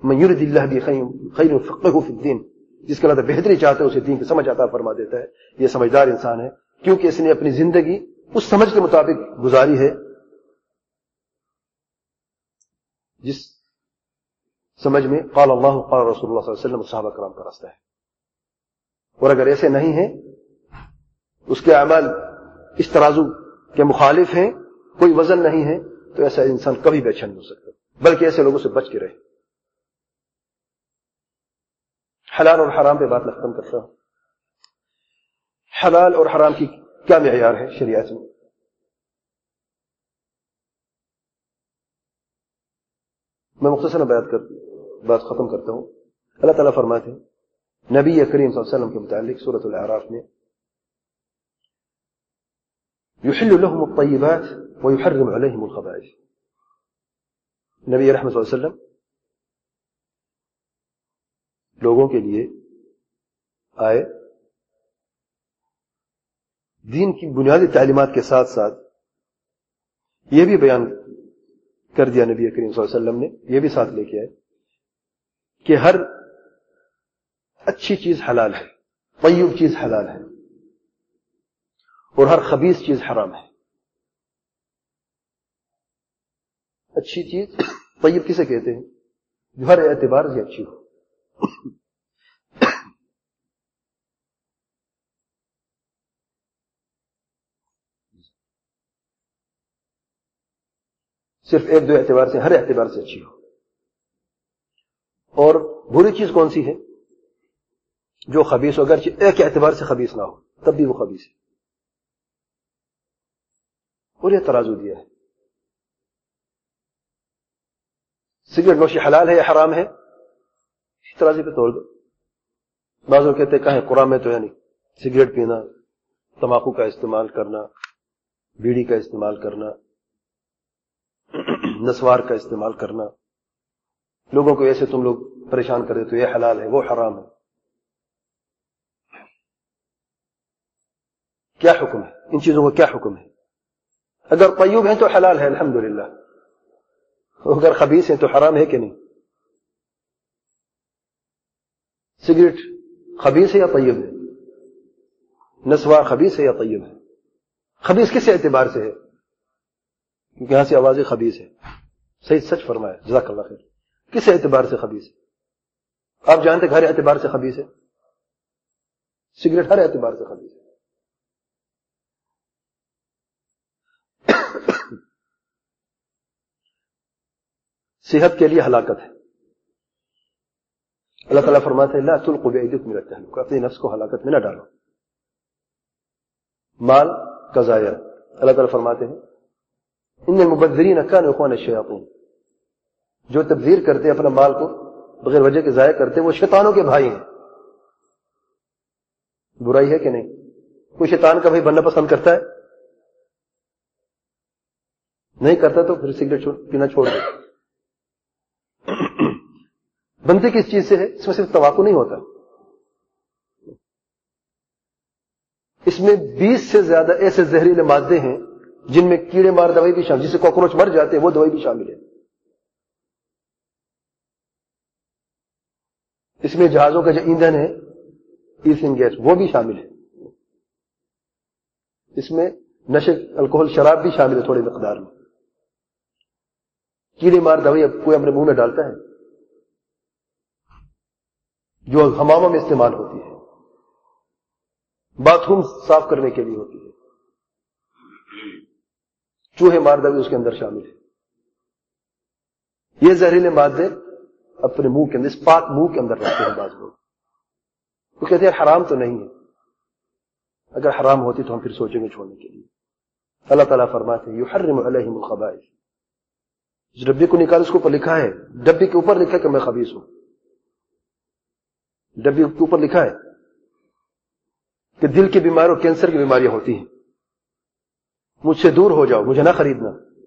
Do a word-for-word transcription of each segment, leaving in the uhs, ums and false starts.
من یرد اللہ بہ خیر یفقہہ فی الدین، جس کا اللہ بہتری چاہتا ہے اسے دین کی سمجھ عطا فرما دیتا ہے. یہ سمجھدار انسان ہے کیونکہ اس نے اپنی زندگی اس سمجھ کے مطابق گزاری ہے جس سمجھ میں قال اللہ قال رسول اللہ صلی اللہ علیہ وسلم صحابہ کرام کا راستہ ہے. اور اگر ایسے نہیں ہیں، اس کے اعمال اس ترازو کے مخالف ہیں، کوئی وزن نہیں ہے، تو ایسا انسان کبھی بھی اچھا نہیں ہو سکتا، بلکہ ایسے لوگوں سے بچ کے رہے. حلال اور حرام پہ بات ختم کرتا ہوں. حلال اور حرام کی کیا معیار ہے شریعت میں؟ میں مختصراً بات کر بات ختم کرتا ہوں. اللہ تعالیٰ فرماتے ہیں نبی کریم صلی اللہ علیہ وسلم کے متعلق سورۃ الاعراف میں یحل لهم الطیبات ویحرم علیہم الخبائث. نبی رحمت صلی اللہ علیہ وسلم لوگوں کے لیے آئے، دین کی بنیادی تعلیمات کے ساتھ ساتھ یہ بھی بیان کر دیا نبی کریم صلی اللہ علیہ وسلم نے، یہ بھی ساتھ لے کے آئے کہ ہر اچھی چیز حلال ہے، طیب چیز حلال ہے، اور ہر خبیث چیز حرام ہے. اچھی چیز طیب کسے کہتے ہیں؟ جو ہر اعتبار سے اچھی ہو. صرف ایک دو اعتبار سے، ہر اعتبار سے اچھی ہو. اور بری چیز کون سی ہے؟ جو خبیث ہو، اگرچہ ایک اعتبار سے خبیث نہ ہو تب بھی وہ خبیث ہے. اور یہ ترازو دیا ہے. سگریٹ نوشی حلال ہے یا حرام ہے؟ اس ترازو پہ توڑ دو. بعض لوگ کہتے ہیں کہیں قرآن میں تو ہے نہیں. سگریٹ پینا، تمباکو کا استعمال کرنا، بیڑی کا استعمال کرنا، نسوار کا استعمال کرنا، لوگوں کو ایسے تم لوگ پریشان کر دیتے، یہ حلال ہے وہ حرام ہے. کیا حکم ہے ان چیزوں کا؟ کیا حکم ہے؟ اگر طیب ہیں تو حلال ہے الحمدللہ، اگر خبیث ہیں تو حرام ہے کہ نہیں؟ سگریٹ خبیث ہے یا طیب ہے؟ نسوار خبیث ہے یا طیب ہے؟ خبیث کس اعتبار سے ہے؟ کیونکہ یہاں سے آوازیں خبیث ہے. صحیح سچ فرمایا، جزاک اللہ خیر. کس اعتبار سے خبیث ہے؟ آپ جانتے کہ ہر اعتبار سے خبیث ہے. سگریٹ ہر اعتبار سے خبیث ہے. صحت کے لیے ہلاکت ہے. اللہ تعالیٰ فرماتے ہیں لا تلقوا بأيديكم إلى التهلكة، اپنی نفس کو ہلاکت میں نہ ڈالو. مال کا ضائع، اللہ تعالیٰ فرماتے ہیں ان المبذرین كانوا اخوان الشیاطین، جو تبذیر کرتے اپنا مال کو بغیر وجہ کے ضائع کرتے وہ شیطانوں کے بھائی ہیں. برائی ہے کہ نہیں؟ کوئی شیطان کا بھائی بننا پسند کرتا ہے؟ نہیں کرتا تو پھر سگریٹ پینا چھوڑ دے. بنتے کس چیز سے ہے؟ اس میں صرف تمباکو نہیں ہوتا، اس میں بیس سے زیادہ ایسے زہریلے مادے ہیں جن میں کیڑے مار دوائی بھی شامل، جس سے کاکروچ مر جاتے ہیں وہ دوائی بھی شامل ہے. اس میں جہازوں کا جو ایندھن ہے ایتھین گیس وہ بھی شامل ہے. اس میں نشے الکوہل شراب بھی شامل ہے تھوڑی مقدار میں. کیڑے مار دوائی اب کوئی اپنے منہ میں ڈالتا ہے جو حماموں میں استعمال ہوتی ہے، باتھ روم صاف کرنے کے لیے ہوتی ہے، چوہے مار دوائی اس کے اندر شامل ہے. یہ زہریلے مادے اپنے منہ کے اندر، اس پاک منہ کے اندر رکھتے ہیں بعض لوگ. وہ کہتے ہیں حرام تو نہیں ہے. اگر حرام ہوتی تو ہم پھر سوچیں گے چھوڑنے کے لیے. اللہ تعالیٰ فرماتے ہیں یحرم علیہم الخبائث. جس ڈبے کو نکال اس کے اوپر لکھا ہے، ڈبے کے اوپر لکھا ہے کہ میں خبیث ہوں. ڈبے کے اوپر لکھا ہے کہ دل کی بیماری اور کینسر کی بیماریاں ہوتی ہیں، مجھ سے دور ہو جاؤ، مجھے نہ خریدنا.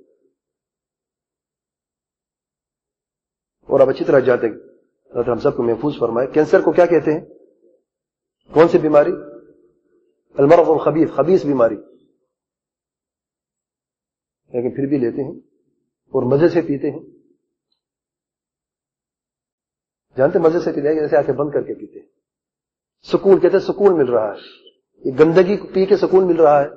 اور اب اچھی طرح جاتے ہیں ہم سب کو محفوظ فرمائے. کینسر کو کیا کہتے ہیں؟ کون سی بیماری؟ المرض الخبیث، خبیث بیماری. لیکن پھر بھی لیتے ہیں اور مزے سے پیتے ہیں. جانتے مزے سے پیتے ہیں جیسے آنکھیں بند کر کے پیتے ہیں. سکون کہتے ہیں سکون مل رہا ہے, یہ گندگی پی کے سکون مل رہا ہے.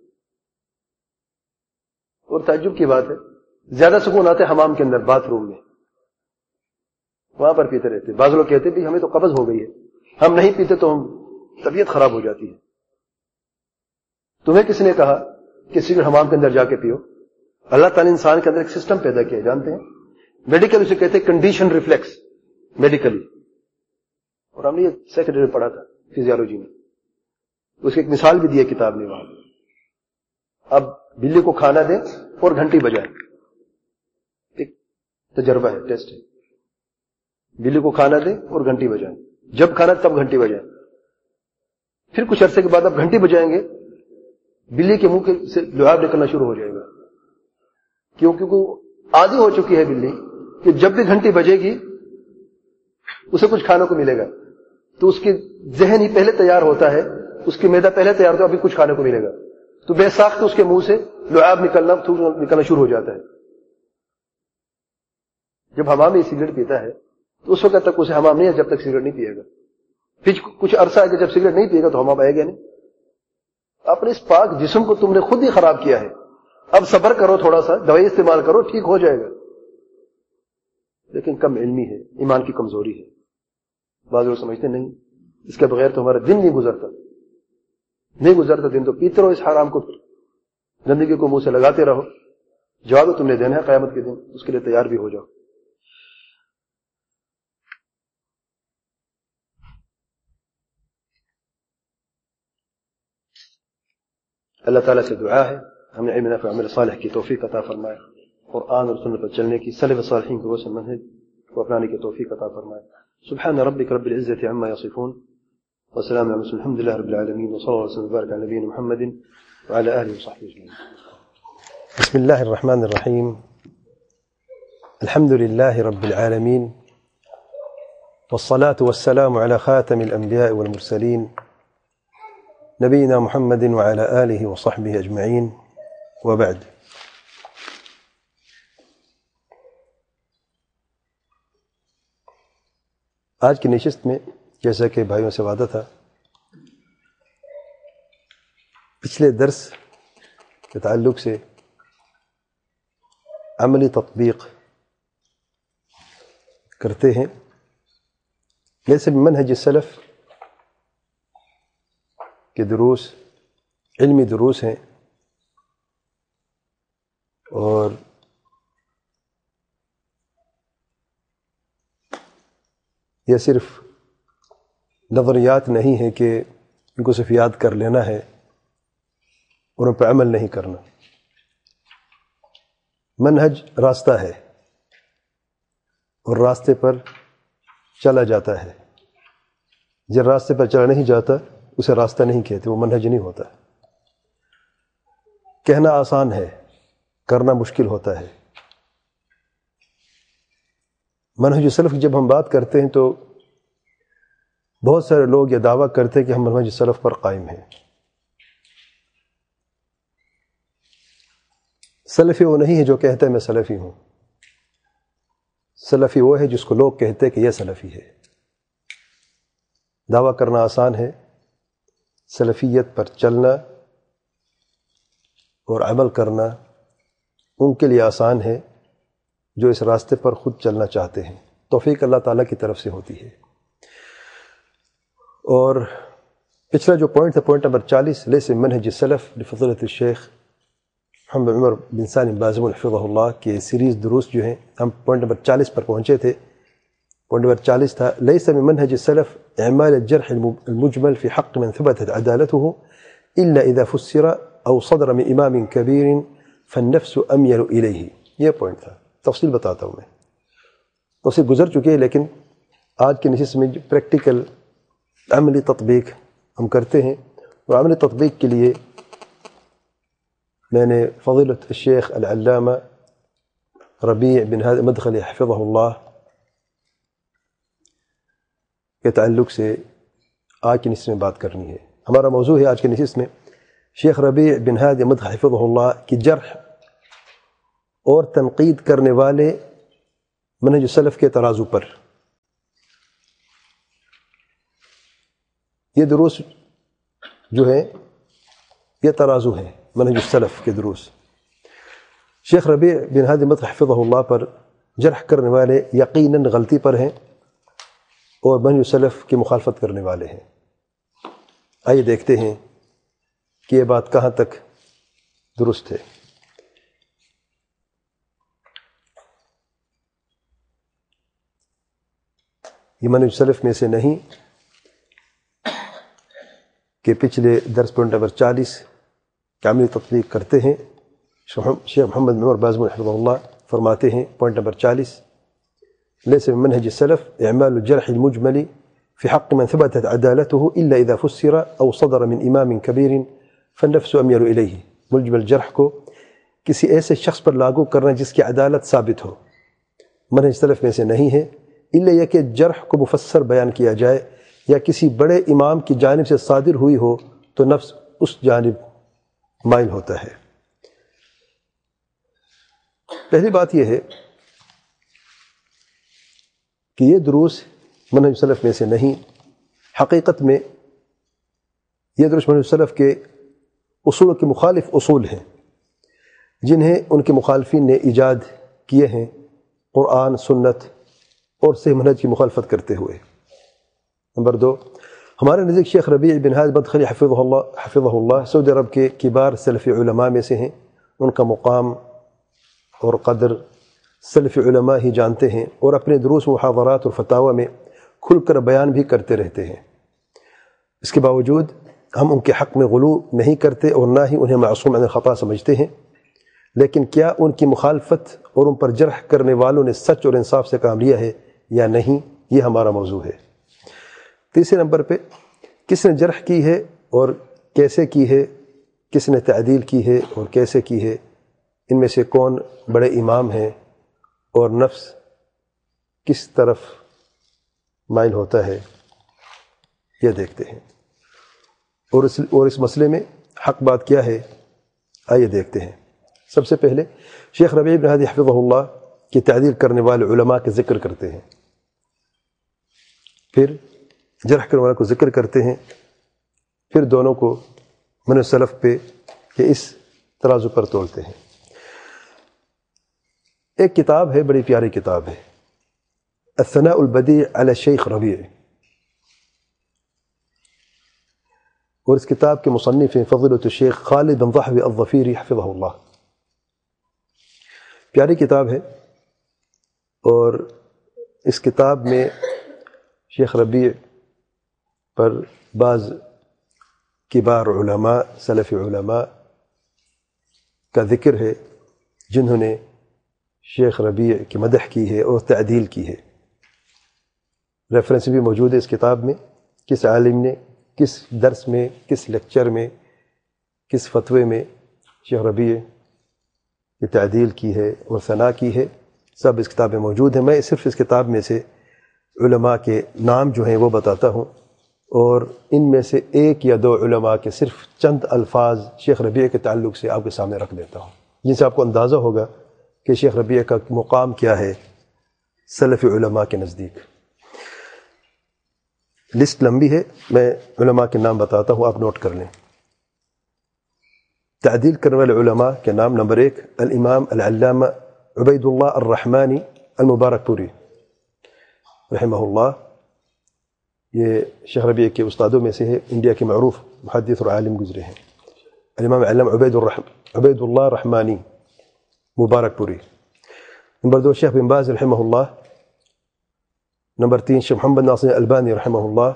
اور تعجب کی بات ہے زیادہ سکون آتا ہے حمام کے اندر, باتھ روم میں, وہاں پر پیتے رہتے. بعض لوگ کہتے بھی ہمیں تو قبض ہو گئی ہے, ہم نہیں پیتے تو ہم طبیعت خراب ہو جاتی ہے. تمہیں کس نے کہا کہ سگریٹ حمام کے اندر جا کے پیو؟ اللہ تعالیٰ نے انسان کے اندر ایک سسٹم پیدا کیا, جانتے ہیں میڈیکل اسے کہتے ہیں کنڈیشن ریفلیکس, میڈیکلی. اور ہم نے یہ سیکنڈری میں پڑھا تھا فزیالوجی میں, اس کی ایک مثال بھی دی ہے کتاب میں وہاں. اب بلی کو کھانا دیں اور گھنٹی بجائیں, ایک تجربہ ہے, ٹیسٹ ہے. بلی کو کھانا دیں اور گھنٹی بجائیں, جب کھانا تب گھنٹی بجائیں. پھر کچھ عرصے کے بعد آپ گھنٹی بجائیں گے, بلی کے منہ سے لعاب نکلنا شروع ہو جائے گا. کیوں؟ کیونکہ عادی ہو چکی ہے بلی کہ جب بھی گھنٹی بجے گی اسے کچھ کھانے کو ملے گا, تو اس کی ذہن ہی پہلے تیار ہوتا ہے, اس کی معدہ پہلے تیار ہوتا ہے, ابھی کچھ کھانے کو ملے گا, تو بے ساختہ اس کے منہ سے لعاب نکلنا نکلنا شروع ہو جاتا ہے. جب حمام سگریٹ پیتا ہے تو اس وقت تک اسے حمام نہیں ہے جب تک سگریٹ نہیں پیے گا. پھر کچھ عرصہ ہے کہ جب سگریٹ نہیں پیے گا تو حمام آئے گا نہیں. اپنے اس پاک جسم کو تم نے خود ہی خراب کیا ہے. اب صبر کرو, تھوڑا سا دوائی استعمال کرو, ٹھیک ہو جائے گا. لیکن کم علمی ہے, ایمان کی کمزوری ہے. بعض لوگ سمجھتے نہیں اس کے بغیر تو ہمارا دن نہیں گزرتا, نہیں گزرتا دن, تو پیتے رہو اس حرام کو, گندگی کو منہ سے لگاتے رہو. جواب تم نے دینا ہے قیامت کے دن, اس کے لیے تیار بھی ہو جاؤ. اللہ تعالیٰ سے دعا ہے ہمیں علم نافع عمل صالح کی توفیق عطا فرمائے, قرآن اور سنت پر چلنے کی, سلف صالحین کو روشن منہج کو اپنانے کی توفیق عطا فرمائے. سبحان ربك رب العزة عما يصفون وسلام على المرسلين الحمد لله رب العالمين وصلى الله وسلم وبارك على نبينا محمد وعلى آله وصحبه أجمعين. بسم الله الرحمن الرحيم. الحمد لله رب العالمين والصلاة والسلام على خاتم الأنبياء والمرسلين نبينا محمد وعلى آله وصحبه أجمعين, وبعد. آج کی نشست میں جیسا کہ بھائیوں سے وعدہ تھا, پچھلے درس کے تعلق سے عملی تطبیق کرتے ہیں. لیسا بمنہج السلف کے دروس علمی دروس ہیں, اور یہ صرف نظریات نہیں ہے کہ ان کو صرف یاد کر لینا ہے اور ان پر عمل نہیں کرنا. منہج راستہ ہے اور راستے پر چلا جاتا ہے. جب راستے پر چلا نہیں جاتا اسے راستہ نہیں کہتے, وہ منہج نہیں ہوتا. کہنا آسان ہے, کرنا مشکل ہوتا ہے. منہج سلف کی جب ہم بات کرتے ہیں تو بہت سارے لوگ یہ دعویٰ کرتے ہیں کہ ہم منہج سلف پر قائم ہیں. سلفی وہ نہیں ہے جو کہتا ہے میں سلفی ہوں. سلفی وہ ہے جس کو لوگ کہتے ہیں کہ یہ سلفی ہے. دعویٰ کرنا آسان ہے, سلفیت پر چلنا اور عمل کرنا ان کے لیے آسان ہے جو اس راستے پر خود چلنا چاہتے ہیں. توفیق اللہ تعالیٰ کی طرف سے ہوتی ہے. اور پچھلا جو پوائنٹ تھا, پوائنٹ نمبر چالیس, لیس منہج السلف لفضیلۃ الشیخ محمد عمر بن سالم بازمول حفظہ اللہ کے سیریز دروس جو ہیں, ہم پوائنٹ نمبر چالیس پر پہنچے تھے. پوائنٹ نمبر چالیس تھا لیس من منہج السلف اعمال الجرح المجمل في حق من ثبتت عدالته الا اذا فسر او صدر من امام كبير فالنفس اميل اليه. یہ پوائنٹ تھا. تفصیل بتاتا ہوں میں, تفصیل گزر چکی ہے, لیکن آج کی نشست میں پریکٹیکل عملی تطبیق ہم کرتے ہیں. اور عملی تطبیق کے لیے میں نے فضیلۃ الشیخ العلامہ ربیع بن ہادی مدخلی حفظہ اللہ کے تعلق سے آج کی نشست میں بات کرنی ہے. ہمارا موضوع ہے آج کی نشست میں شیخ ربیع بن ہادی مدخلی حفظہ اللہ کی جرح اور تنقید کرنے والے منہج سلف کے ترازو پر. یہ دروس جو ہے یہ ترازو ہیں منہج السلف کے دروس. شیخ ربیع بن ہادی مدخلی حفظہ اللہ پر جرح کرنے والے یقیناً غلطی پر ہیں اور منہج السلف کی مخالفت کرنے والے ہیں. آئیے دیکھتے ہیں کہ یہ بات کہاں تک درست ہے. یہ منہج السلف میں سے نہیں کہ پچھلے درس پوائنٹ نمبر چالیس کا عملی تطبیق کرتے ہیں. شیخ محمد بن عمر بازمون حفظہ اللہ فرماتے ہیں پوائنٹ نمبر چالیس: ليس من منهج السلف إعمال الجرح المجمل في حق من ثبتت عدالته إلا إذا فسر أو صدر من إمام كبير فالنفس أميل إليه. مجمل جرح کو کسی ایسے شخص پر لاگو کرنا جس کی عدالت ثابت ہو منہج سلف میں سے نہیں ہے، الا یہ کہ جرح کو مفسر بیان کیا جائے یا کسی بڑے امام کی جانب سے صادر ہوئی ہو تو نفس اس جانب مائل ہوتا ہے. پہلی بات یہ ہے کہ یہ دروس منہج سلف میں سے نہیں. حقیقت میں یہ دروس منہج سلف کے اصولوں کے مخالف اصول ہیں جنہیں ان کے مخالفین نے ایجاد کیے ہیں قرآن، سنت اور صحیح منہج کی مخالفت کرتے ہوئے. نمبر دو، ہمارے نزدیک شیخ ربیع بن ہادی مدخلی حفظہ اللہ حفظہ اللہ سعودی عرب کے کبار سلفی علماء میں سے ہیں. ان کا مقام اور قدر سلفی علماء ہی جانتے ہیں اور اپنے دروس، محاضرات اور فتاوی میں کھل کر بیان بھی کرتے رہتے ہیں. اس کے باوجود ہم ان کے حق میں غلو نہیں کرتے اور نہ ہی انہیں معصوم عن الخطا سمجھتے ہیں. لیکن کیا ان کی مخالفت اور ان پر جرح کرنے والوں نے سچ اور انصاف سے کام لیا ہے یا نہیں، یہ ہمارا موضوع ہے. تیسرے نمبر پہ کس نے جرح کی ہے اور کیسے کی ہے، کس نے تعدیل کی ہے اور کیسے کی ہے، ان میں سے کون بڑے امام ہیں اور نفس کس طرف مائل ہوتا ہے، یہ دیکھتے ہیں. اور اس اور اس مسئلے میں حق بات کیا ہے، آئیے دیکھتے ہیں. سب سے پہلے شیخ ربیع بن ہادی حفظہ اللہ کی تعدیل کرنے والے علماء کے ذکر کرتے ہیں، پھر جرح کرنے والے کو ذکر کرتے ہیں، پھر دونوں کو منہج سلف پہ کہ اس ترازو پر تولتے ہیں. ایک کتاب ہے، بڑی پیاری کتاب ہے، الثناء البدیع علی الشیخ ربیع، اور اس کتاب کے مصنف ہیں فضیلۃ الشیخ خالد بن ضحوی الظفیری حفظہ اللہ. پیاری کتاب ہے اور اس کتاب میں شیخ ربیع پر بعض کبار علماء، سلفی علماء کا ذکر ہے جنہوں نے شیخ ربیع کی مدح کی ہے اور تعدیل کی ہے. ریفرنس بھی موجود ہے اس کتاب میں، کس عالم نے کس درس میں، کس لیکچر میں، کس فتوے میں شیخ ربیع کی تعدیل کی ہے اور ثنا کی ہے، سب اس کتاب میں موجود ہیں. میں صرف اس کتاب میں سے علماء کے نام جو ہیں وہ بتاتا ہوں اور ان میں سے ایک یا دو علماء کے صرف چند الفاظ شیخ ربیع کے تعلق سے آپ کے سامنے رکھ دیتا ہوں، جن سے آپ کو اندازہ ہوگا کہ شیخ ربیع کا مقام کیا ہے سلفی علماء کے نزدیک. لسٹ لمبی ہے، میں علماء کے نام بتاتا ہوں، آپ نوٹ کر لیں. تعدیل کرنے والے علماء کے نام: نمبر ایک، الامام العلامہ عبید اللہ الرحمانی المبارک پوری رحمہ اللہ. یہ شیخ ربیع کے استادوں میں سے ہے، انڈیا کے معروف محدث اور عالم گزرے ہیں. الامام العلامہ عبید الرحم عبید اللہ الرحمانی مبارک پوری. نمبر دو، شیخ بن باز رحمہ اللہ. نمبر تین، شیخ محمد ناصر البانی رحمہ اللہ.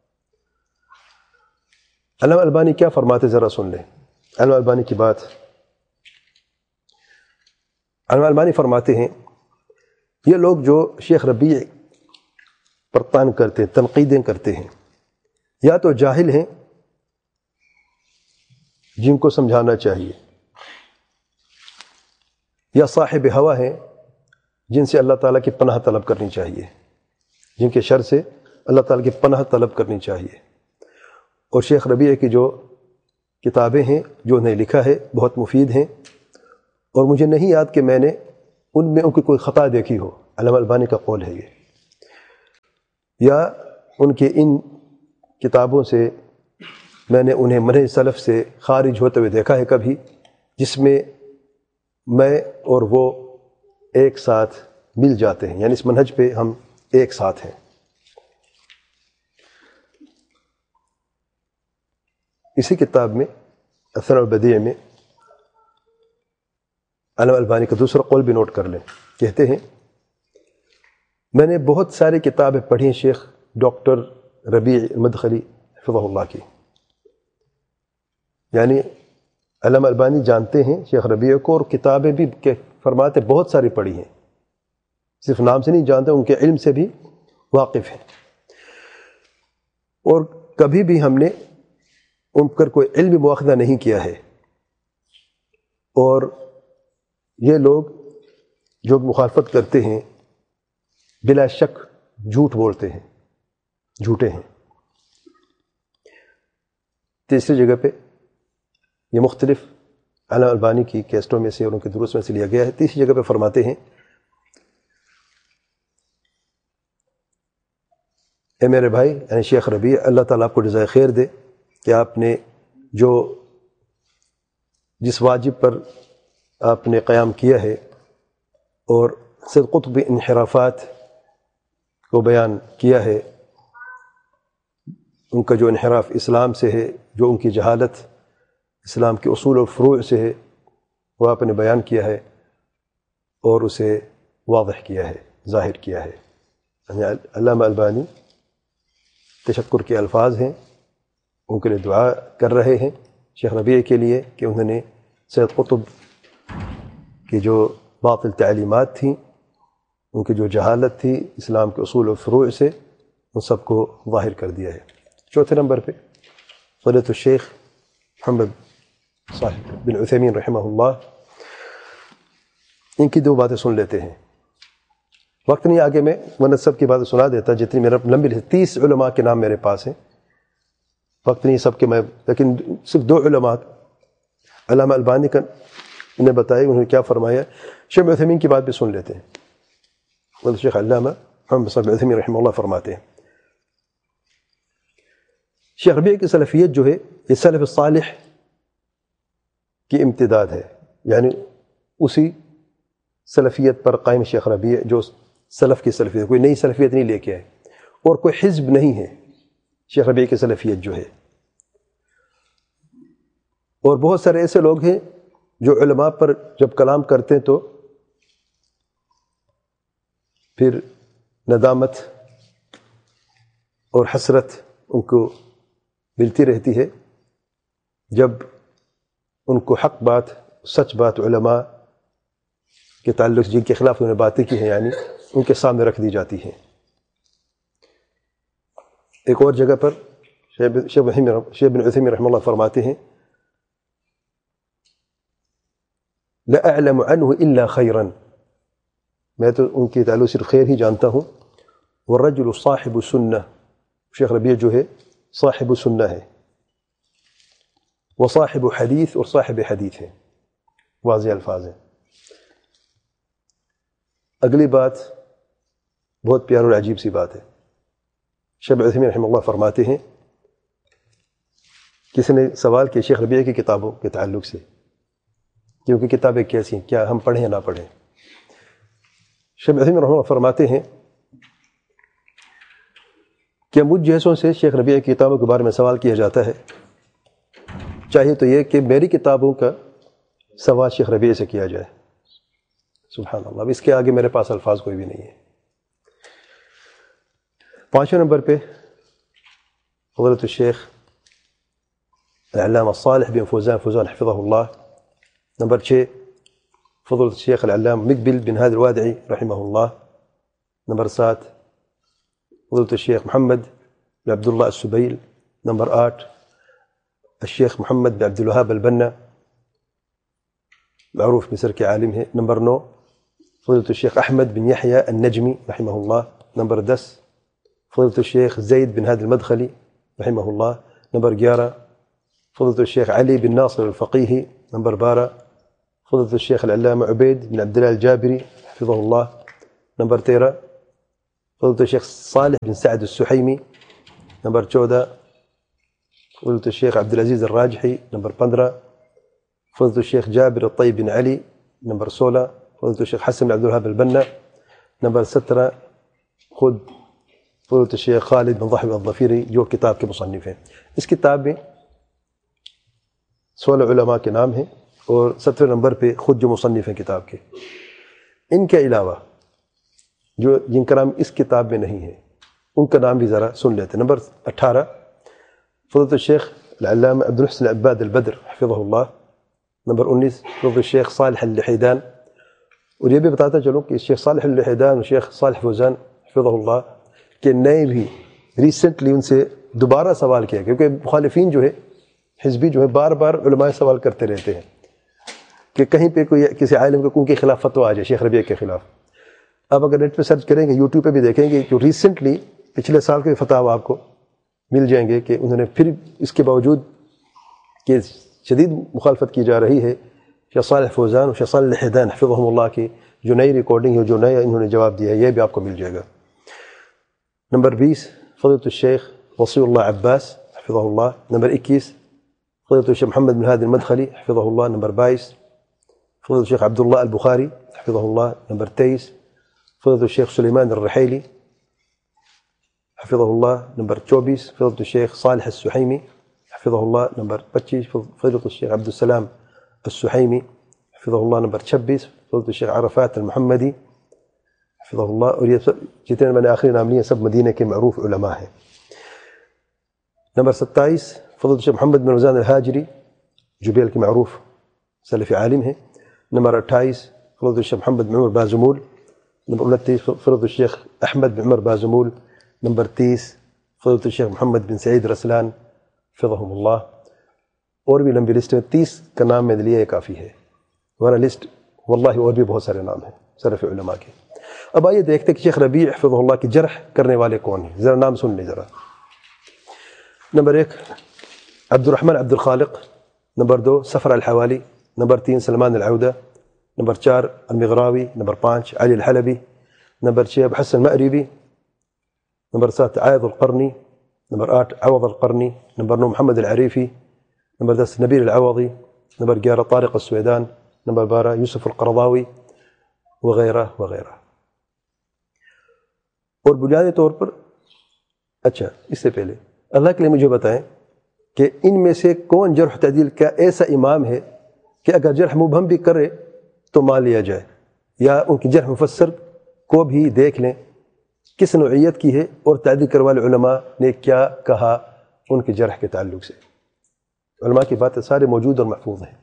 علامہ البانی کیا فرماتے ذرا سن لیں علامہ البانی کی بات. علامہ البانی فرماتے ہیں یہ لوگ جو شیخ ربیع پر طعن کرتے ہیں، تنقیدیں کرتے ہیں، یا تو جاہل ہیں جن کو سمجھانا چاہیے، یا صاحب ہوا ہیں جن سے اللہ تعالیٰ کی پناہ طلب کرنی چاہیے، جن کے شر سے اللہ تعالیٰ کی پناہ طلب کرنی چاہیے. اور شیخ ربیع کی جو کتابیں ہیں جو انہیں لکھا ہے بہت مفید ہیں، اور مجھے نہیں یاد کہ میں نے ان میں ان کی کوئی خطا دیکھی ہو. علامہ البانی کا قول ہے یہ. یا ان کے ان کتابوں سے میں نے انہیں منہج سلف سے خارج ہوتے ہوئے دیکھا ہے کبھی جس میں میں اور وہ ایک ساتھ مل جاتے ہیں، یعنی اس منہج پہ ہم ایک ساتھ ہیں۔ اسی کتاب میں اثر البدیع میں علامہ البانی کا دوسرا قول بھی نوٹ کر لیں، کہتے ہیں میں نے بہت ساری کتابیں پڑھی ہیں شیخ ڈاکٹر ربیع المدخلی حفظہ اللہ کی، یعنی علامہ البانی جانتے ہیں شیخ ربیع کو، اور کتابیں بھی فرماتے بہت ساری پڑھی ہیں، صرف نام سے نہیں جانتے، ان کے علم سے بھی واقف ہیں، اور کبھی بھی ہم نے ان پر کوئی علمی مواخذہ نہیں کیا ہے۔ اور یہ لوگ جو مخالفت کرتے ہیں بلا شک جھوٹ بولتے ہیں، جھوٹے ہیں۔ تیسری جگہ پہ یہ مختلف علامہ البانی کی کیسٹوں میں سے اور ان کے دروس میں سے لیا گیا ہے۔ تیسری جگہ پہ فرماتے ہیں اے میرے بھائی یعنی شیخ ربیع، اللہ تعالیٰ آپ کو جزائے خیر دے کہ آپ نے جو جس واجب پر آپ نے قیام کیا ہے اور سید قطب انحرافات کو بیان کیا ہے، ان کا جو انحراف اسلام سے ہے، جو ان کی جہالت اسلام کے اصول و فروع سے ہے، وہ آپ نے بیان کیا ہے اور اسے واضح کیا ہے، ظاہر کیا ہے۔ یعنی علامہ البانی تشکر کے الفاظ ہیں، ان کے لیے دعا کر رہے ہیں شیخ ربیع کے لیے کہ انہوں نے سید قطب کی جو باطل تعلیمات تھیں، ان کی جو جہالت تھی اسلام کے اصول و فروع سے، ان سب کو ظاہر کر دیا ہے۔ چوتھے نمبر پہ فضیلۃ الشیخ محمد صالح بن عثیمین رحمہ اللہ، ان کی دو باتیں سن لیتے ہیں۔ وقت نہیں آگے میں ورنہ سب کی باتیں سنا دیتا، جتنی میرا لمبی لسٹ، تیس علماء کے نام میرے پاس ہیں، وقت نہیں سب کے میں، لیکن صرف دو علماء علامہ البانی کا انہیں بتایا انہوں نے کیا فرمایا۔ شیخ عثیمین کی بات بھی سن لیتے ہیں۔ شیخ علامہ محمد صالح بن عثیمین رحمہ اللہ فرماتے ہیں شیخ ربیع کی سلفیت جو ہے یہ سلف صالح کی امتداد ہے، یعنی اسی سلفیت پر قائم شیخ ربیع جو سلف کی سلفیت، کوئی نئی سلفیت نہیں لے کے آئے، اور کوئی حزب نہیں ہے شیخ ربیع کی سلفیت جو ہے۔ اور بہت سارے ایسے لوگ ہیں جو علماء پر جب کلام کرتے ہیں تو پھر ندامت اور حسرت ان کو ملتی رہتی ہے جب ان کو حق بات، سچ بات علماء کے تعلق جن کے خلاف انہوں نے باتیں کی ہیں یعنی ان کے سامنے رکھ دی جاتی ہیں۔ ایک اور جگہ پر شیخ بن عثیمین رحمہ اللہ فرماتے ہیں لا اعلم عنہ الا خیرا، میں تو ان کے تعلق صرف خیر ہی جانتا ہوں۔ والرجل صاحب سنہ، شیخ ربیع جو ہے صاحب سنہ ہے، وصاحب حدیث، اور صاحب حدیث ہے، واضح الفاظ ہیں۔ اگلی بات بہت پیار اور عجیب سی بات ہے۔ شیخ بن عثیمین رحمہ اللہ فرماتے ہیں، کسی نے سوال کیا شیخ ربیع کی کتابوں کے تعلق سے، کیونکہ کتابیں کیسی ہیں، کیا ہم پڑھیں یا نہ پڑھیں۔ شیخ بن عثیمین رحمہ اللہ فرماتے ہیں کہ مجھ جیسوں سے شیخ ربیع کی کتابوں کے بارے میں سوال کیا جاتا ہے، چاہیے تو یہ کہ میری کتابوں کا سوال شیخ ربیع سے کیا جائے۔ سبحان اللہ، اب اس کے آگے میرے پاس الفاظ کوئی بھی نہیں ہے۔ پانچویں نمبر پہ فضیلۃ الشیخ العلامہ صالح بن فوزان فوزان حفظہ اللہ۔ نمبر چھ فضیلۃ الشیخ العلامہ مقبل بن ہادی الوادعی رحمہ اللہ۔ نمبر سات فضیلۃ الشیخ محمد بن عبد اللہ السبیل۔ نمبر آٹھ الشیخ محمد بن عبد الوهاب البنا، معروف مصر کے عالم ہیں۔ نمبر نو فضیلۃ الشیخ احمد بن یحییٰ النجمی رحمہ اللہ۔ نمبر دس فضیلۃ الشیخ زید بن ہادی المدخلی رحمہ اللہ۔ نمبر گیارہ فضیلۃ الشیخ علی بن ناصر الفقیہی۔ نمبر بارہ فضیلۃ الشیخ العلامہ عبید بن عبد اللہ الجابری حفظہ اللہ۔ نمبر تیرہ فضیلۃ الشیخ صالح بن سعد السحیمی۔ نمبر چودہ فضيلة الشيخ عبد العزيز الراجحي نمبر پندرہ، فضيلة الشيخ جابر الطيب بن علي نمبر سولہ، فضيلة الشيخ حسن بن عبد الوهاب البنا نمبر سترہ، خود فضيلة الشيخ خالد بن ضحوي الظفيري جو کتاب کے مصنف ہیں۔ اس کتاب میں سولہ علماء کے نام ہیں اور سترہ نمبر پہ خود جو مصنف ہیں کتاب کے۔ ان کے علاوہ جو جن کا نام اس کتاب میں نہیں ہے ان کا نام بھی ذرا سن لیتے ہیں۔ نمبر اٹھارہ، فضيلة الشيخ العلامة عبد المحسن العباد البدر حفظه الله۔ نمبر انیس، فضيلة الشيخ صالح اللحيدان۔ اور یہ بھی بتاتا چلوں کہ شیخ صالح اللحيدان اور شیخ صالح فوزان حفظه اللہ کے نئے بھی ریسنٹلی ان سے دوبارہ سوال کیا، کیونکہ مخالفین جو ہے حزبی جو ہے بار بار علماء سوال کرتے رہتے ہیں کہ کہیں پہ کوئی کسی عالم کو ان کے خلاف فتویٰ آ جائے، شیخ ربیع کے خلاف۔ اب اگر نیٹ پہ سرچ کریں گے، یوٹیوب پہ بھی دیکھیں گے کہ ریسنٹلی پچھلے سال کے فتاویٰ آپ کو مل جائیں گے کہ انہوں نے پھر اس کے باوجود کہ شدید مخالفت کی جا رہی ہے، شیخ صالح فوزان اور شیخ صالح اللحيدان حفظهم اللہ کی جو نئی ریکارڈنگ ہے، جو نیا انہوں نے جواب دیا ہے، یہ بھی آپ کو مل جائے گا۔ نمبر بیس، فضيلة الشيخ وصي اللہ عباس حفظه اللہ۔ نمبر اکیس، فضيلة الشيخ محمد بن هادي المدخلي حفظه اللہ۔ نمبر بائیس، فضيلة الشيخ عبد الله البخاري حفظه الله۔ نمبر تیئیس، فضيلة الشيخ سليمان الرحيلي حفظه الله۔ نمبر چوبیس، فضيلة الشيخ صالح السحيمي حفظه الله۔ نمبر پچیس، فضيلة الشيخ عبد السلام السحيمي حفظه الله۔ نمبر چھبیس، فضيلة الشيخ عرفات المحمدي حفظه الله۔ اور یہ سب جتنے میں نے آخری نام لیے سب مدینہ کے معروف علماء ہیں۔ نمبر ستائیس، فضيلة الشيخ محمد بن رمضان الحاجری جبیل کے معروف سلفی عالم ہیں۔ نمبر اٹھائیس، فضيلة الشيخ محمد بن عمر بازمول۔ نمبر انتیس، فضيلة الشيخ احمد بن عمر بازمول۔ نمبر تیس، فضيلة الشيخ محمد بن سعید رسلان حفظهم اللہ۔ اور بھی لمبی لسٹ ہے، تیس کا نام میں لیے کافی ہے، ورنہ لسٹ واللہ اور بھی بہت سارے نام ہیں سلف علماء کے۔ اب آئیے دیکھتے کہ شیخ ربیع حفظہ اللہ کی جرح کرنے والے کون ہیں، ذرا نام سن لیں ذرا۔ نمبر ایک عبد الرحمن عبد الخالق۔ نمبر دو سفر الحوالی۔ نمبر تین سلمان العودہ۔ نمبر چار المغراوی۔ نمبر پانچ علی الحلبی۔ نمبر چھ ابو حسن مأریبی۔ نمبر سات عائض القرنی۔ نمبر آٹھ عوض القرنی۔ نمبر نو محمد العریفی۔ نمبر دس نبیل العوضی۔ نمبر گیارہ طارق السویدان۔ نمبر بارہ یوسف القرضاوی وغیرہ وغیرہ۔ اور بنیادی طور پر اچھا اس سے پہلے اللہ کے لیے مجھے بتائیں کہ ان میں سے کون جرح تعدیل کا ایسا امام ہے کہ اگر جرح مبہم بھی کرے تو مان لیا جائے، یا ان کی جرح مفسر کو بھی دیکھ لیں کس نوعیت کی ہے اور تعدیل کرنے والے علماء نے کیا کہا ان کی جرح کے تعلق سے۔ علماء کی باتیں سارے موجود اور محفوظ ہیں۔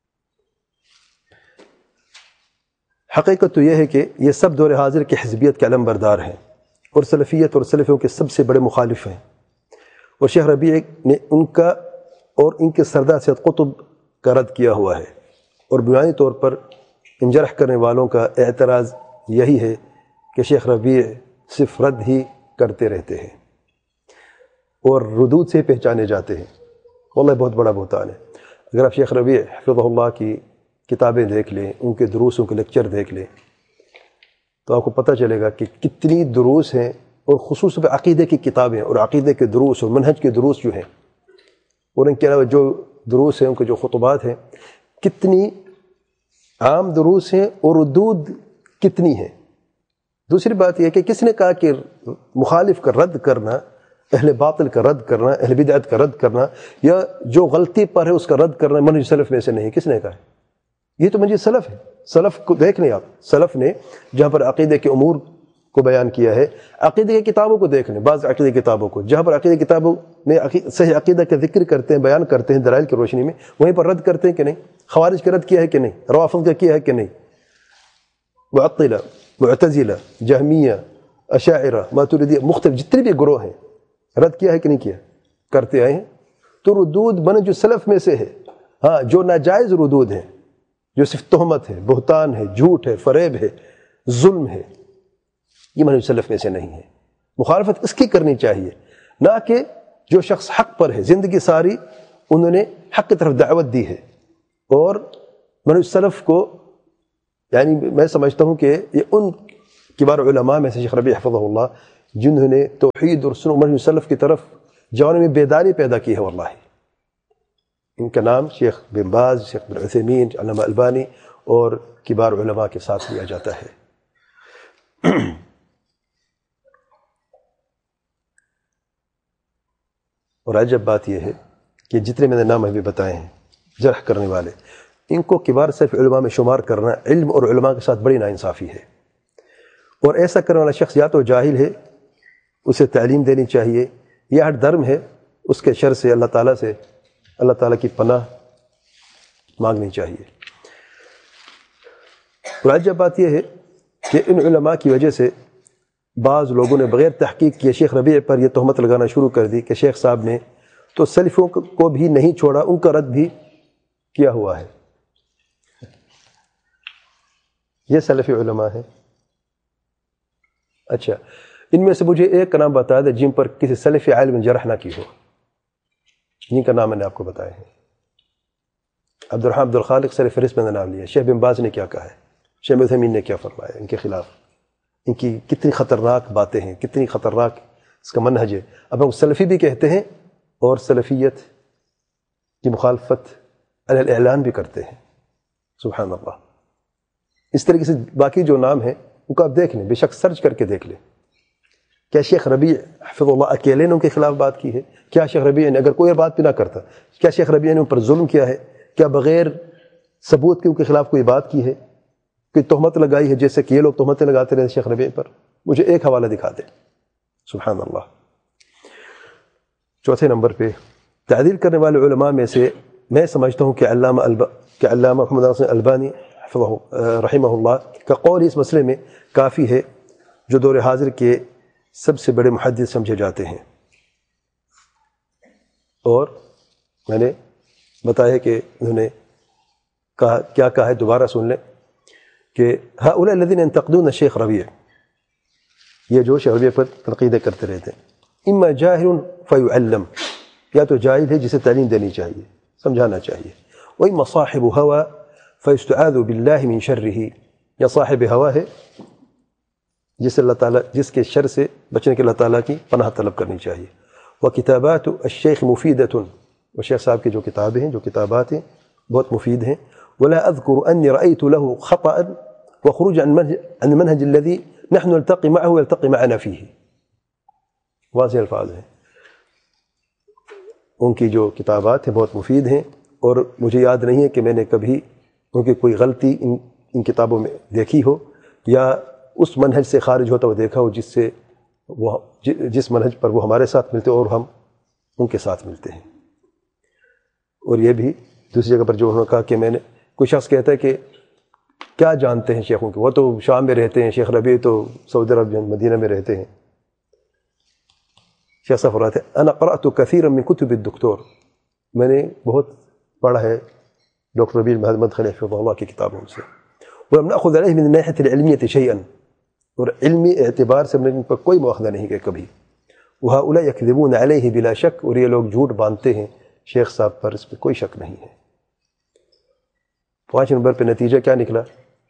حقیقت تو یہ ہے کہ یہ سب دور حاضر کی حزبیت کے علم بردار ہیں اور سلفیت اور سلفیوں کے سب سے بڑے مخالف ہیں، اور شیخ ربیع نے ان کا اور ان کے سردار سید قطب کا رد کیا ہوا ہے، اور بنیادی طور پر ان جرح کرنے والوں کا اعتراض یہی ہے کہ شیخ ربیع صرف رد ہی کرتے رہتے ہیں اور ردود سے پہچانے جاتے ہیں۔ واللہ بہت بڑا بہتان ہے۔ اگر آپ شیخ ربیع حفظہ اللہ کی کتابیں دیکھ لیں، ان کے دروس، ان کے لیکچر دیکھ لیں، تو آپ کو پتہ چلے گا کہ کتنی دروس ہیں، اور خصوصاً عقیدے کی کتابیں اور عقیدے کے دروس اور منہج کے دروس جو ہیں، اور ان کے علاوہ جو دروس ہیں، ان کے جو خطبات ہیں، کتنی عام دروس ہیں اور ردود کتنی ہیں۔ دوسری بات یہ کہ کس نے کہا کہ مخالف کا رد کرنا، اہل باطل کا رد کرنا، اہل بدعت کا رد کرنا، یا جو غلطی پر ہے اس کا رد کرنا منہج سلف میں سے نہیں؟ کس نے کہا ہے؟ یہ تو منہج سلف ہے۔ سلف کو دیکھ لیں آپ، سلف نے جہاں پر عقیدے کے امور کو بیان کیا ہے، عقیدے کی کتابوں کو دیکھ لیں، بعض عقیدے کی کتابوں کو جہاں پر عقیدے کی کتابوں میں صحیح عقیدہ کا ذکر کرتے ہیں، بیان کرتے ہیں دلائل کی روشنی میں، وہیں پر رد کرتے ہیں کہ نہیں؟ خوارج کا رد کیا ہے کہ نہیں؟ روافض کا کیا ہے کہ نہیں؟ معطلہ، معتزلہ، جہمیہ، اشاعرہ، ماتریدیہ، مختلف جتنے بھی گروہ ہیں رد کیا ہے کہ نہیں کیا؟ کرتے آئے ہیں۔ تو ردود منہج سلف میں سے ہے۔ ہاں، جو ناجائز ردود ہیں، جو صرف تہمت ہے، بہتان ہے، جھوٹ ہے، فریب ہے، ظلم ہے، یہ منہج سلف میں سے نہیں ہے۔ مخالفت اس کی کرنی چاہیے، نہ کہ جو شخص حق پر ہے، زندگی ساری انہوں نے حق کی طرف دعوت دی ہے۔ اور منہج سلف کو یعنی میں سمجھتا ہوں کہ یہ ان کبار علماء میں سے شیخ ربیع حفظہ اللہ جنہوں نے توحید اور سنت منہج سلف کی طرف جوانوں میں بیداری پیدا کی ہے، واللہ ان کا نام شیخ بن باز، شیخ بن عثیمین، علامہ البانی اور کبار علماء کے ساتھ لیا جاتا ہے۔ اور عجب بات یہ ہے کہ جتنے میں نے نام ابھی بتائے ہیں جرح کرنے والے، ان کو کبار صرف علماء میں شمار کرنا علم اور علماء کے ساتھ بڑی ناانصافی ہے۔ اور ایسا کرنے والا شخص یا تو جاہل ہے، اسے تعلیم دینی چاہیے، یا ہر درم ہے، اس کے شر سے اللہ تعالیٰ سے اللہ تعالیٰ کی پناہ مانگنی چاہیے۔ اور عجب بات یہ ہے کہ ان علماء کی وجہ سے بعض لوگوں نے بغیر تحقیق کیے شیخ ربیع پر یہ تہمت لگانا شروع کر دی کہ شیخ صاحب نے تو سلفوں کو بھی نہیں چھوڑا، ان کا رد بھی کیا ہوا ہے۔ یہ سلفی علماء ہیں۔ اچھا، ان میں سے مجھے ایک کا نام بتا دے جن پر کسی سلفی عالم نے جرح نہ کی ہو، جن کا نام میں نے آپ کو بتایا ہے۔ عبد الرحمن عبد الخالق سر فہرست میں نے نام لیا۔ شیخ بن باز نے کیا کہا ہے، شیخ عثیمین نے کیا فرمایا ان کے خلاف، ان کی کتنی خطرناک باتیں ہیں، کتنی خطرناک اس کا منہج ہے۔ اب ہم سلفی بھی کہتے ہیں اور سلفیت کی مخالفت علی الاعلان بھی کرتے ہیں، سبحان اللہ۔ اس طریقے سے باقی جو نام ہیں ان کو آپ دیکھ لیں، بے شک سرچ کر کے دیکھ لیں۔ کیا شیخ ربیع حفظ اللہ اکیلے نے ان کے خلاف بات کی ہے؟ کیا شیخ ربیع نے اگر کوئی اور بات بھی نہ کرتا، کیا شیخ ربیع نے ان پر ظلم کیا ہے؟ کیا بغیر ثبوت کے ان کے خلاف کوئی بات کی ہے، کوئی تہمت لگائی ہے جیسے کہ یہ لوگ تہمتیں لگاتے رہے شیخ ربیع پر؟ مجھے ایک حوالہ دکھا دیں، سبحان اللہ۔ چوتھے نمبر پہ تعدیل کرنے والے علماء میں سے میں سمجھتا ہوں کہ علامہ الب... کہ علامہ محمد حسن البانی رحمہ اللہ کا قول اس مسئلے میں کافی ہے، جو دور حاضر کے سب سے بڑے محدث سمجھے جاتے ہیں۔ اور میں نے بتایا کہ انہوں نے کہا کیا کہا ہے، دوبارہ سن لیں کہ هؤلاء الذين ينتقدون الشيخ ربيع، یہ جو شیخ ربیع پر تنقیدیں کرتے رہتے ہیں، اما جاہل فیعلم، یا تو جاہل ہے جسے تعلیم دینی چاہیے، سمجھانا چاہیے، واما صاحب هوى فيستعاذ بالله من شره، یا صاحب ہوا ہے جس اللہ تعالیٰ جس کے شر سے بچنے کے اللہ تعالیٰ کی پناہ طلب کرنی چاہیے۔ وکتابات الشیخ مفیدۃ، وہ شیخ صاحب کی جو کتابیں ہیں، جو کتابات ہیں بہت مفید ہیں۔ ولا اذكر اني رايت له خطا وخروج عن عن المنهج الذي نحن نلتقي معه ويلتقي معنا فيه، واضح الفاظ ہیں۔ ان کی جو کتابات ہیں بہت مفید ہیں، اور مجھے یاد نہیں ہے کہ میں نے کبھی ان کی کوئی غلطی ان ان کتابوں میں دیکھی ہو، یا اس منہج سے خارج ہوتا ہوا دیکھا ہو جس سے وہ جس منہج پر وہ ہمارے ساتھ ملتے اور ہم ان کے ساتھ ملتے ہیں۔ اور یہ بھی دوسری جگہ پر جو انہوں نے کہا کہ میں نے کوئی شخص کہتا ہے کہ کیا جانتے ہیں شیخوں کے، وہ تو شام میں رہتے ہیں، شیخ ربیع تو سعودی عرب مدینہ میں رہتے ہیں۔ شیخ صاحب فرماتے ہیں انا قرأت كثيرا من كتب الدكتور، میں نے بہت پڑھا ہے ڈاکٹر ربیع مدخلی حفظہ اللہ کی کتابوں سے۔ ولم نأخذ عليه من الناحية العلمية شيئا، اور علمی اعتبار سے ہم نے ان پر کوئی مواخذہ نہیں کیا کبھی۔ وهؤلاء يكذبون عليه بلا شک، اور یہ لوگ جھوٹ باندھتے ہیں شیخ صاحب پر، اس پہ کوئی شک نہیں ہے۔ پانچ نمبر پہ نتیجہ کیا نکلا؟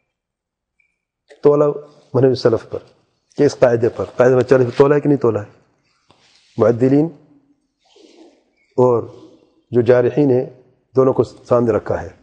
تولا منہج سلف پر، کہ اس قاعدے پر قاعدے میں چلے تولا ہے کہ نہیں تولا ہے؟ معدلین اور جو جارحین ہیں دونوں کو سامنے رکھا ہے۔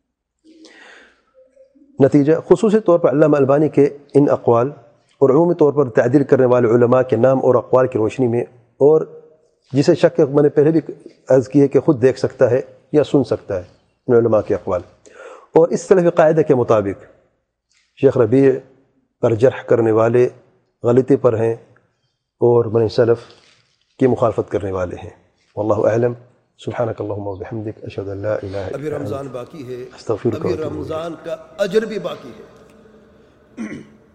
نتیجہ خصوصی طور پر علامہ البانی کے ان اقوال اور عمومی طور پر تعدیل کرنے والے علماء کے نام اور اقوال کی روشنی میں، اور جسے شک میں نے پہلے بھی عرض کی ہے کہ خود دیکھ سکتا ہے یا سن سکتا ہے ان علماء کے اقوال، اور اس سلفی قاعدے کے مطابق شیخ ربیع پر جرح کرنے والے غلطی پر ہیں اور منہج سلف کی مخالفت کرنے والے ہیں۔ واللہ اعلم۔ سبحانک اللہم و بحمدک، اشہد ان لا الہ الا انت، ابھی رمضان باقی ہے، استغفرک ابھی رمضان کا اجر بھی باقی ہے۔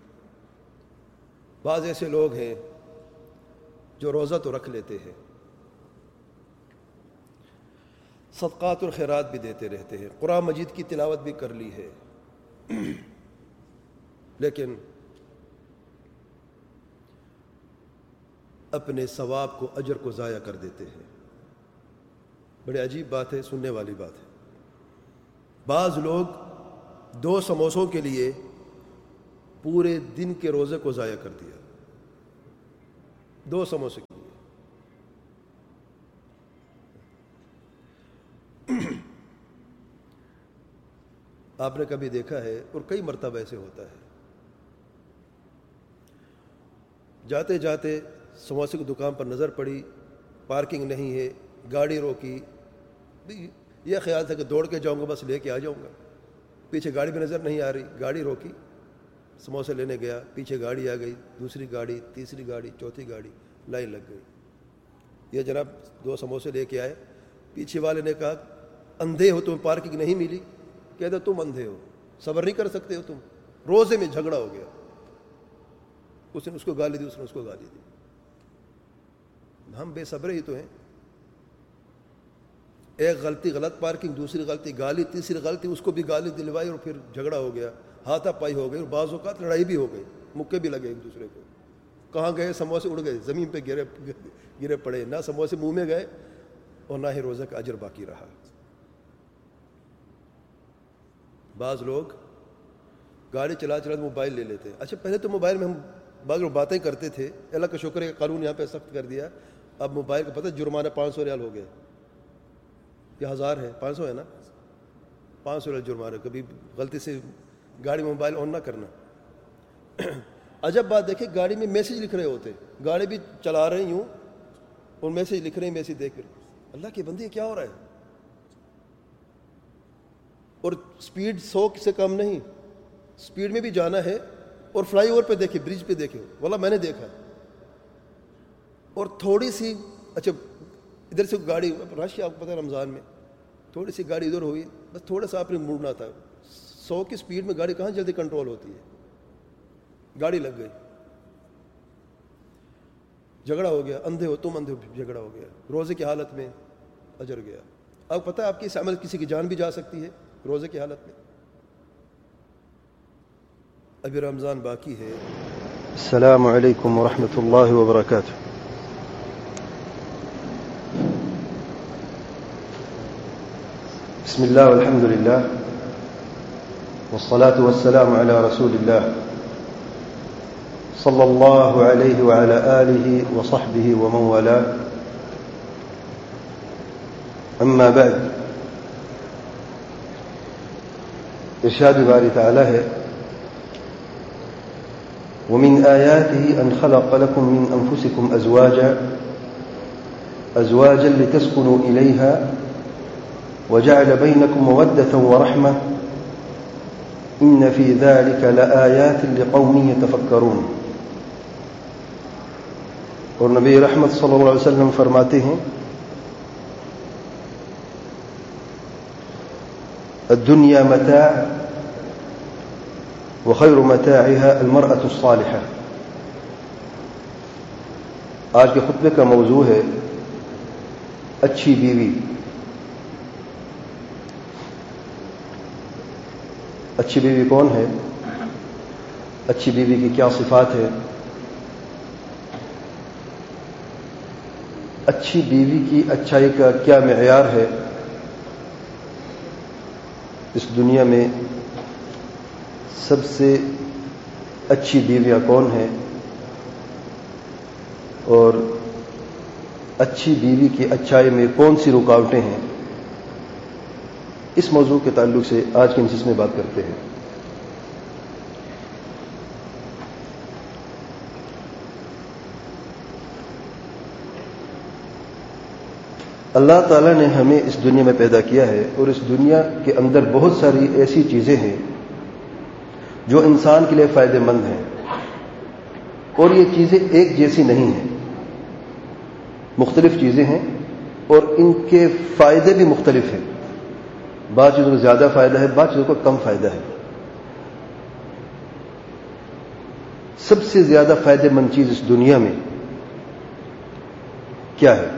بعض ایسے لوگ ہیں جو روزہ تو رکھ لیتے ہیں، صدقات اور خیرات بھی دیتے رہتے ہیں، قرآن مجید کی تلاوت بھی کر لی ہے، لیکن اپنے ثواب کو، اجر کو ضائع کر دیتے ہیں۔ بڑی عجیب بات ہے، سننے والی بات ہے۔ بعض لوگ دو سموسوں کے لیے پورے دن کے روزے کو ضائع کر دیا، دو سموسے کے لیے۔ آپ نے کبھی دیکھا ہے، اور کئی مرتبہ ایسے ہوتا ہے، جاتے جاتے سموسے کی دکان پر نظر پڑی، پارکنگ نہیں ہے، گاڑی روکی، یہ خیال تھا کہ دوڑ کے جاؤں گا، بس لے کے آ جاؤں گا، پیچھے گاڑی بھی نظر نہیں آ رہی، گاڑی روکی، سموسے لینے گیا، پیچھے گاڑی آ گئی، دوسری گاڑی، تیسری گاڑی، چوتھی گاڑی، لائن لگ گئی۔ یہ جناب دو سموسے لے کے آئے، پیچھے والے نے کہا اندھے ہو تمہیں پارکنگ نہیں ملی؟ کہتے تم اندھے ہو، صبر نہیں کر سکتے ہو تم؟ روزے میں جھگڑا ہو گیا، اس نے اس کو گالی دی، اس نے اس کو گالی دی۔ ہم بے صبر ہی تو ہیں، ایک غلطی غلط پارکنگ، دوسری غلطی گالی، تیسری غلطی اس کو بھی گالی دلوائی، اور پھر جھگڑا ہو گیا، ہاتھا پائی ہو گئی، اور بعض اوقات لڑائی بھی ہو گئی، مکے بھی لگے ایک دوسرے کو۔ کہاں گئے؟ سموسے اڑ گئے، زمین پہ گرے گرے پڑے، نہ سموسے منہ میں گئے اور نہ ہی روزہ کا اجر باقی رہا۔ بعض لوگ گاڑی چلا چلا موبائل لے لیتے، اچھا پہلے تو موبائل میں ہم بعض لوگ باتیں کرتے تھے، اللہ کا شکر ہے کہ قانون یہاں پہ سخت کر دیا، اب موبائل کا پتہ جرمانہ پانچ سو ریال ہو گیا، یہ ہزار ہے، پانچ سو ہے نا، پانچ سو ریال جرمانہ، کبھی غلطی سے گاڑی میں موبائل آن نہ کرنا۔ عجب بات دیکھیں، گاڑی میں میسیج لکھ رہے ہوتے، گاڑی بھی چلا رہے ہوں اور میسیج لکھ رہے ہیں، میسیج دیکھ رہے، اللہ کے بندے کیا ہو رہا ہے؟ اور سپیڈ سو سے کم نہیں، سپیڈ میں بھی جانا ہے، اور فلائی اوور پہ دیکھے، برج پہ دیکھے، واللہ میں نے دیکھا، اور تھوڑی سی اچھا ادھر سے گاڑی رش، آپ کو پتہ ہے رمضان میں تھوڑی سی گاڑی ادھر ہوئی، بس تھوڑا سا آپ نے مڑنا تھا، سو کی سپیڈ میں گاڑی کہاں جلدی کنٹرول ہوتی ہے، گاڑی لگ گئی، جھگڑا ہو گیا، اندھے ہو تم، اندھے ہو، جھگڑا ہو گیا، روزے کی حالت میں اجر گیا۔ اب پتہ ہے آپ کی اس عمل کسی کی جان بھی جا سکتی ہے روزے کی حالت میں۔ ابھی رمضان باقی ہے۔ السلام علیکم ورحمۃ اللہ وبرکاتہ۔ بسم اللہ والحمد للہ والصلاة والسلام علی رسول اللہ صلی اللہ علیہ وعلی آلہ وصحبہ ومن والاه، اما بعد۔ ارشاد باری تعالی ہے، ومن آياته أن خلق لكم من أنفسكم أزواجا أزواجا لتسكنوا إليها وجعل بينكم مودة ورحمة إن في ذلك لآيات لقوم يتفكرون۔ اور نبی رحمت صلی اللہ علیہ وسلم فرماتے ہیں، الدنيا متاع وخير متاعها المرأة الصالحة۔ آج کے خطبے کا موضوع ہے اچھی بیوی۔ اچھی بیوی کون ہے؟ اچھی بیوی کی کیا صفات ہے؟ اچھی بیوی کی اچھائی کا کیا معیار ہے؟ اس دنیا میں سب سے اچھی بیویاں کون ہیں، اور اچھی بیوی کی اچھائی میں کون سی رکاوٹیں ہیں؟ اس موضوع کے تعلق سے آج کی نشست میں بات کرتے ہیں۔ اللہ تعالیٰ نے ہمیں اس دنیا میں پیدا کیا ہے، اور اس دنیا کے اندر بہت ساری ایسی چیزیں ہیں جو انسان کے لیے فائدہ مند ہیں، اور یہ چیزیں ایک جیسی نہیں ہیں، مختلف چیزیں ہیں، اور ان کے فائدے بھی مختلف ہیں۔ بعض چیزوں کو زیادہ فائدہ ہے، بعض چیزوں کو کم فائدہ ہے۔ سب سے زیادہ فائدہ مند چیز اس دنیا میں کیا ہے؟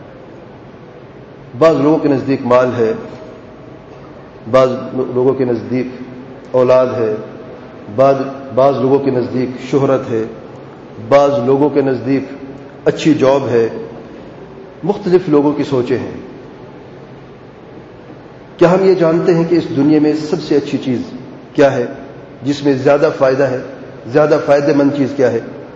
بعض لوگوں کے نزدیک مال ہے، بعض لوگوں کے نزدیک اولاد ہے، بعض بعض لوگوں کے نزدیک شہرت ہے، بعض لوگوں کے نزدیک اچھی جاب ہے، مختلف لوگوں کی سوچیں ہیں۔ کیا ہم یہ جانتے ہیں کہ اس دنیا میں سب سے اچھی چیز کیا ہے، جس میں زیادہ فائدہ ہے، زیادہ فائدہ مند چیز کیا ہے؟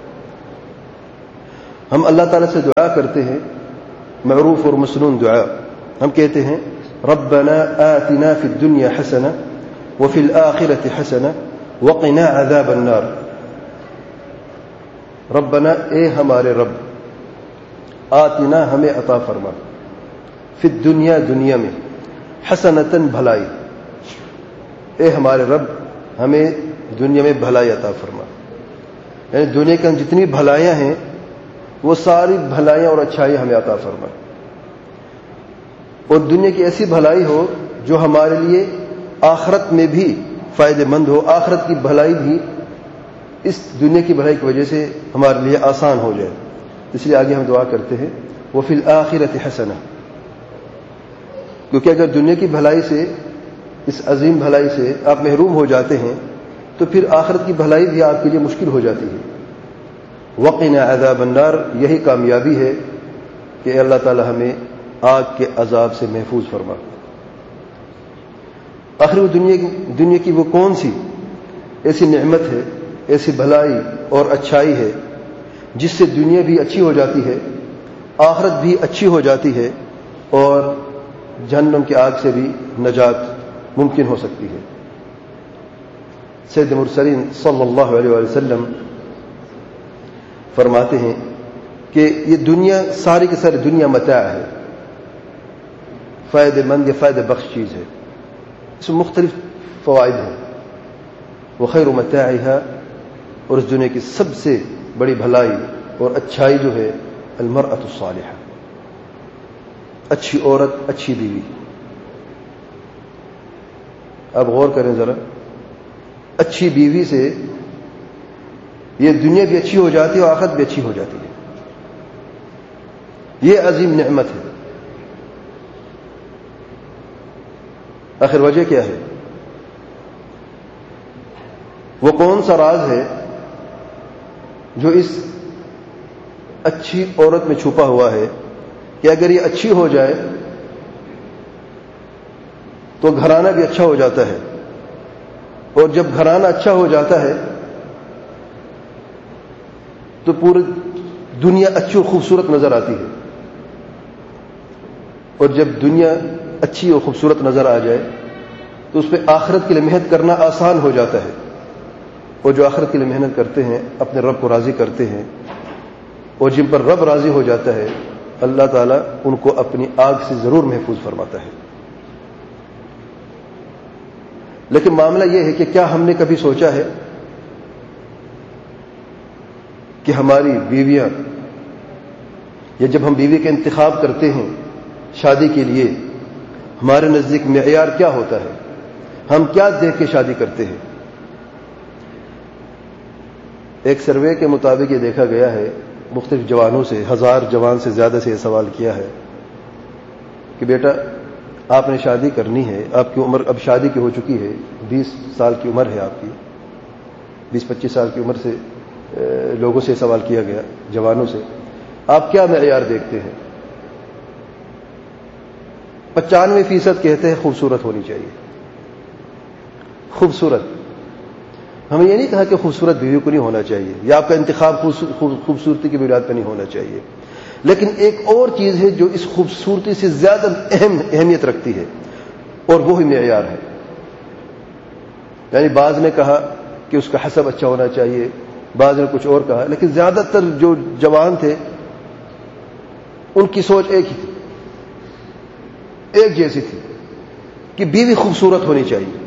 ہم اللہ تعالیٰ سے دعا کرتے ہیں، معروف اور مسنون دعا، ہم کہتے ہیں ربنا آتنا فی الدنیا حسنہ وفی الآخرۃ حسنہ وقنا عذاب النار، ربنا اے ہمارے رب، آتنا ہمیں عطا فرما، فی الدنیا دنیا میں، حسنتاً بھلائی، اے ہمارے رب ہمیں دنیا میں بھلائی عطا فرما، یعنی دنیا کے جتنی بھلائیاں ہیں وہ ساری بھلائیاں اور اچھائیاں ہمیں عطا فرما، اور دنیا کی ایسی بھلائی ہو جو ہمارے لیے آخرت میں بھی فائدہ مند ہو، آخرت کی بھلائی بھی اس دنیا کی بھلائی کی وجہ سے ہمارے لیے آسان ہو جائے۔ اس لیے آگے ہم دعا کرتے ہیں وفی الآخرۃ حسنہ، کیونکہ اگر دنیا کی بھلائی سے، اس عظیم بھلائی سے آپ محروم ہو جاتے ہیں تو پھر آخرت کی بھلائی بھی آپ کے لیے مشکل ہو جاتی ہے۔ وقنا عذاب النار، یہی کامیابی ہے کہ اللہ تعالی ہمیں آگ کے عذاب سے محفوظ فرما۔ آخر وہ دنیا کی دنیا کی وہ کون سی ایسی نعمت ہے، ایسی بھلائی اور اچھائی ہے جس سے دنیا بھی اچھی ہو جاتی ہے، آخرت بھی اچھی ہو جاتی ہے، اور جہنم کی آگ سے بھی نجات ممکن ہو سکتی ہے۔ سید مرسلین صلی اللہ علیہ وآلہ وسلم فرماتے ہیں کہ یہ دنیا ساری کی ساری دنیا متاع ہے، فائدہ مند یا فائدہ بخش چیز ہے، اس میں مختلف فوائد ہیں۔ وخیر متاعها، اور اس دنیا کی سب سے بڑی بھلائی اور اچھائی جو ہے المرأة الصالحہ، اچھی عورت، اچھی بیوی۔ اب غور کریں ذرا، اچھی بیوی سے یہ دنیا بھی اچھی ہو جاتی ہے اور آخرت بھی اچھی ہو جاتی ہے، یہ عظیم نعمت ہے۔ آخر وجہ کیا ہے؟ وہ کون سا راز ہے جو اس اچھی عورت میں چھپا ہوا ہے کہ اگر یہ اچھی ہو جائے تو گھرانہ بھی اچھا ہو جاتا ہے، اور جب گھرانہ اچھا ہو جاتا ہے تو پوری دنیا اچھی اور خوبصورت نظر آتی ہے، اور جب دنیا اچھی اور خوبصورت نظر آ جائے تو اس پہ آخرت کے لیے محنت کرنا آسان ہو جاتا ہے، اور جو آخرت کے لیے محنت کرتے ہیں اپنے رب کو راضی کرتے ہیں، اور جن پر رب راضی ہو جاتا ہے اللہ تعالیٰ ان کو اپنی آگ سے ضرور محفوظ فرماتا ہے۔ لیکن معاملہ یہ ہے کہ کیا ہم نے کبھی سوچا ہے کہ ہماری بیویاں، یا جب ہم بیوی کا انتخاب کرتے ہیں شادی کے لیے، ہمارے نزدیک معیار کیا ہوتا ہے؟ ہم کیا دیکھ کے شادی کرتے ہیں؟ ایک سروے کے مطابق یہ دیکھا گیا ہے، مختلف جوانوں سے، ہزار جوان سے زیادہ سے یہ سوال کیا ہے کہ بیٹا آپ نے شادی کرنی ہے، آپ کی عمر اب شادی کی ہو چکی ہے، بیس سال کی عمر ہے آپ کی، بیس پچیس سال کی عمر سے لوگوں سے سوال کیا گیا، جوانوں سے، آپ کیا معیار دیکھتے ہیں؟ پچانوے فیصد کہتے ہیں خوبصورت ہونی چاہیے۔ خوبصورت، ہمیں یہ نہیں کہا کہ خوبصورت بیوی کو نہیں ہونا چاہیے، یا آپ کا انتخاب خوبصورتی کی بنیاد پر نہیں ہونا چاہیے، لیکن ایک اور چیز ہے جو اس خوبصورتی سے زیادہ اہم اہمیت رکھتی ہے، اور وہی معیار ہے۔ یعنی بعض نے کہا کہ اس کا حسب اچھا ہونا چاہیے، بعض نے کچھ اور کہا، لیکن زیادہ تر جو جوان تھے ان کی سوچ ایک ہی تھی، ایک جیسی تھی کہ بیوی خوبصورت ہونی چاہیے۔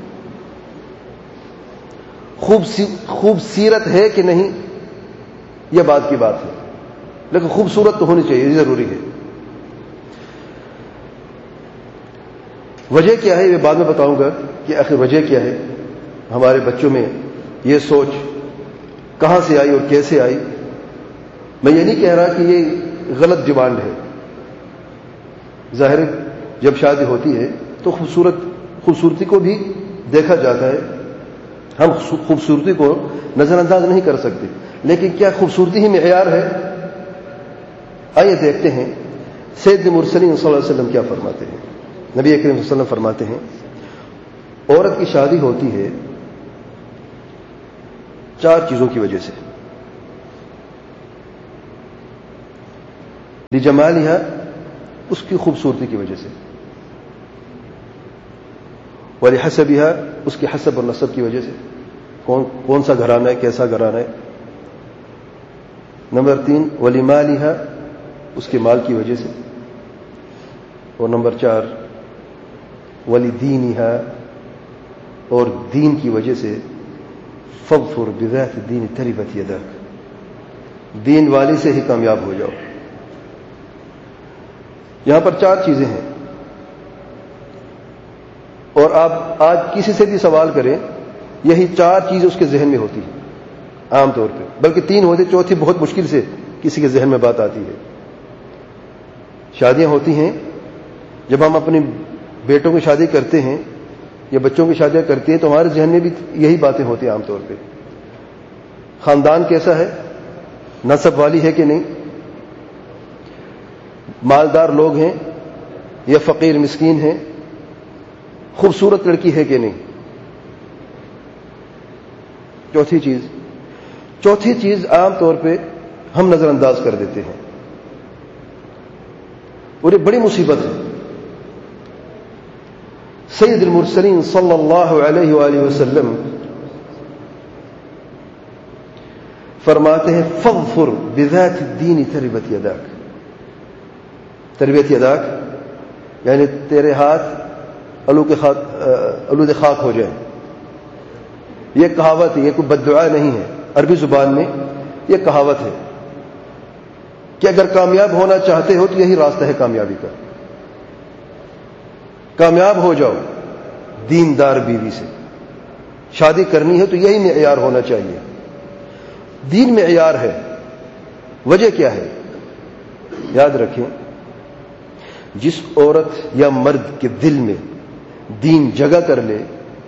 خوبصورت ہے کہ نہیں یہ بات کی بات ہے، لیکن خوبصورت تو ہونی چاہیے، یہ ضروری ہے۔ وجہ کیا ہے یہ بعد میں بتاؤں گا کہ آخر وجہ کیا ہے ہمارے بچوں میں یہ سوچ کہاں سے آئی اور کیسے آئی۔ میں یہ نہیں کہہ رہا کہ یہ غلط ڈیمانڈ ہے، ظاہر جب شادی ہوتی ہے تو خوبصورت خوبصورتی کو بھی دیکھا جاتا ہے، ہم خوبصورتی کو نظر انداز نہیں کر سکتے، لیکن کیا خوبصورتی ہی معیار ہے؟ آئیے دیکھتے ہیں سید مرسلین صلی اللہ علیہ وسلم کیا فرماتے ہیں۔ نبی کریم صلی اللہ علیہ وسلم فرماتے ہیں عورت کی شادی ہوتی ہے چار چیزوں کی وجہ سے، لجمالها، اس کی خوبصورتی کی وجہ سے، وَلِحَسَبِهَا اس کی حسب اور نسب کی وجہ سے، کون کون سا گھرانہ ہے، کیسا گھرانہ ہے۔ نمبر تین وَلِمَالِهَا اس کے مال کی وجہ سے، اور نمبر چار وَلِدِينِهَا اور دین کی وجہ سے، فَاظْفُرْ بِذَاتِ الدِّينِ تَرِبَتْ يَدَاكَ دین والے سے ہی کامیاب ہو جاؤ۔ یہاں پر چار چیزیں ہیں، اور آپ آج کسی سے بھی سوال کریں یہی چار چیزیں اس کے ذہن میں ہوتی ہیں عام طور پہ، بلکہ تین ہوتے، چوتھی بہت مشکل سے کسی کے ذہن میں بات آتی ہے۔ شادیاں ہوتی ہیں، جب ہم اپنے بیٹوں کی شادی کرتے ہیں یا بچوں کی شادیاں کرتے ہیں تو ہمارے ذہن میں بھی یہی باتیں ہوتی ہیں عام طور پہ۔ خاندان کیسا ہے، نسب والی ہے کہ نہیں، مالدار لوگ ہیں یا فقیر مسکین ہیں، خوبصورت لڑکی ہے کہ نہیں۔ چوتھی چیز چوتھی چیز عام طور پہ ہم نظر انداز کر دیتے ہیں، اور یہ بڑی مصیبت ہے۔ سید المرسلین صلی اللہ علیہ وآلہ وسلم فرماتے ہیں فَاظْفُرْ بِذَاتِ الدِّينِ تَرِبَتْ يَدَاكَ تربیت یداک یعنی تیرے ہاتھ آلود خاک آلود خاک ہو جائیں۔ یہ کہاوت ہے، یہ کوئی بد دعا نہیں ہے، عربی زبان میں یہ کہاوت ہے کہ اگر کامیاب ہونا چاہتے ہو تو یہی راستہ ہے کامیابی کا۔ کامیاب ہو جاؤ دیندار بیوی سے، شادی کرنی ہے تو یہی معیار ہونا چاہیے۔ دین معیار ہے، وجہ کیا ہے؟ یاد رکھیں، جس عورت یا مرد کے دل میں دین جگہ کر لے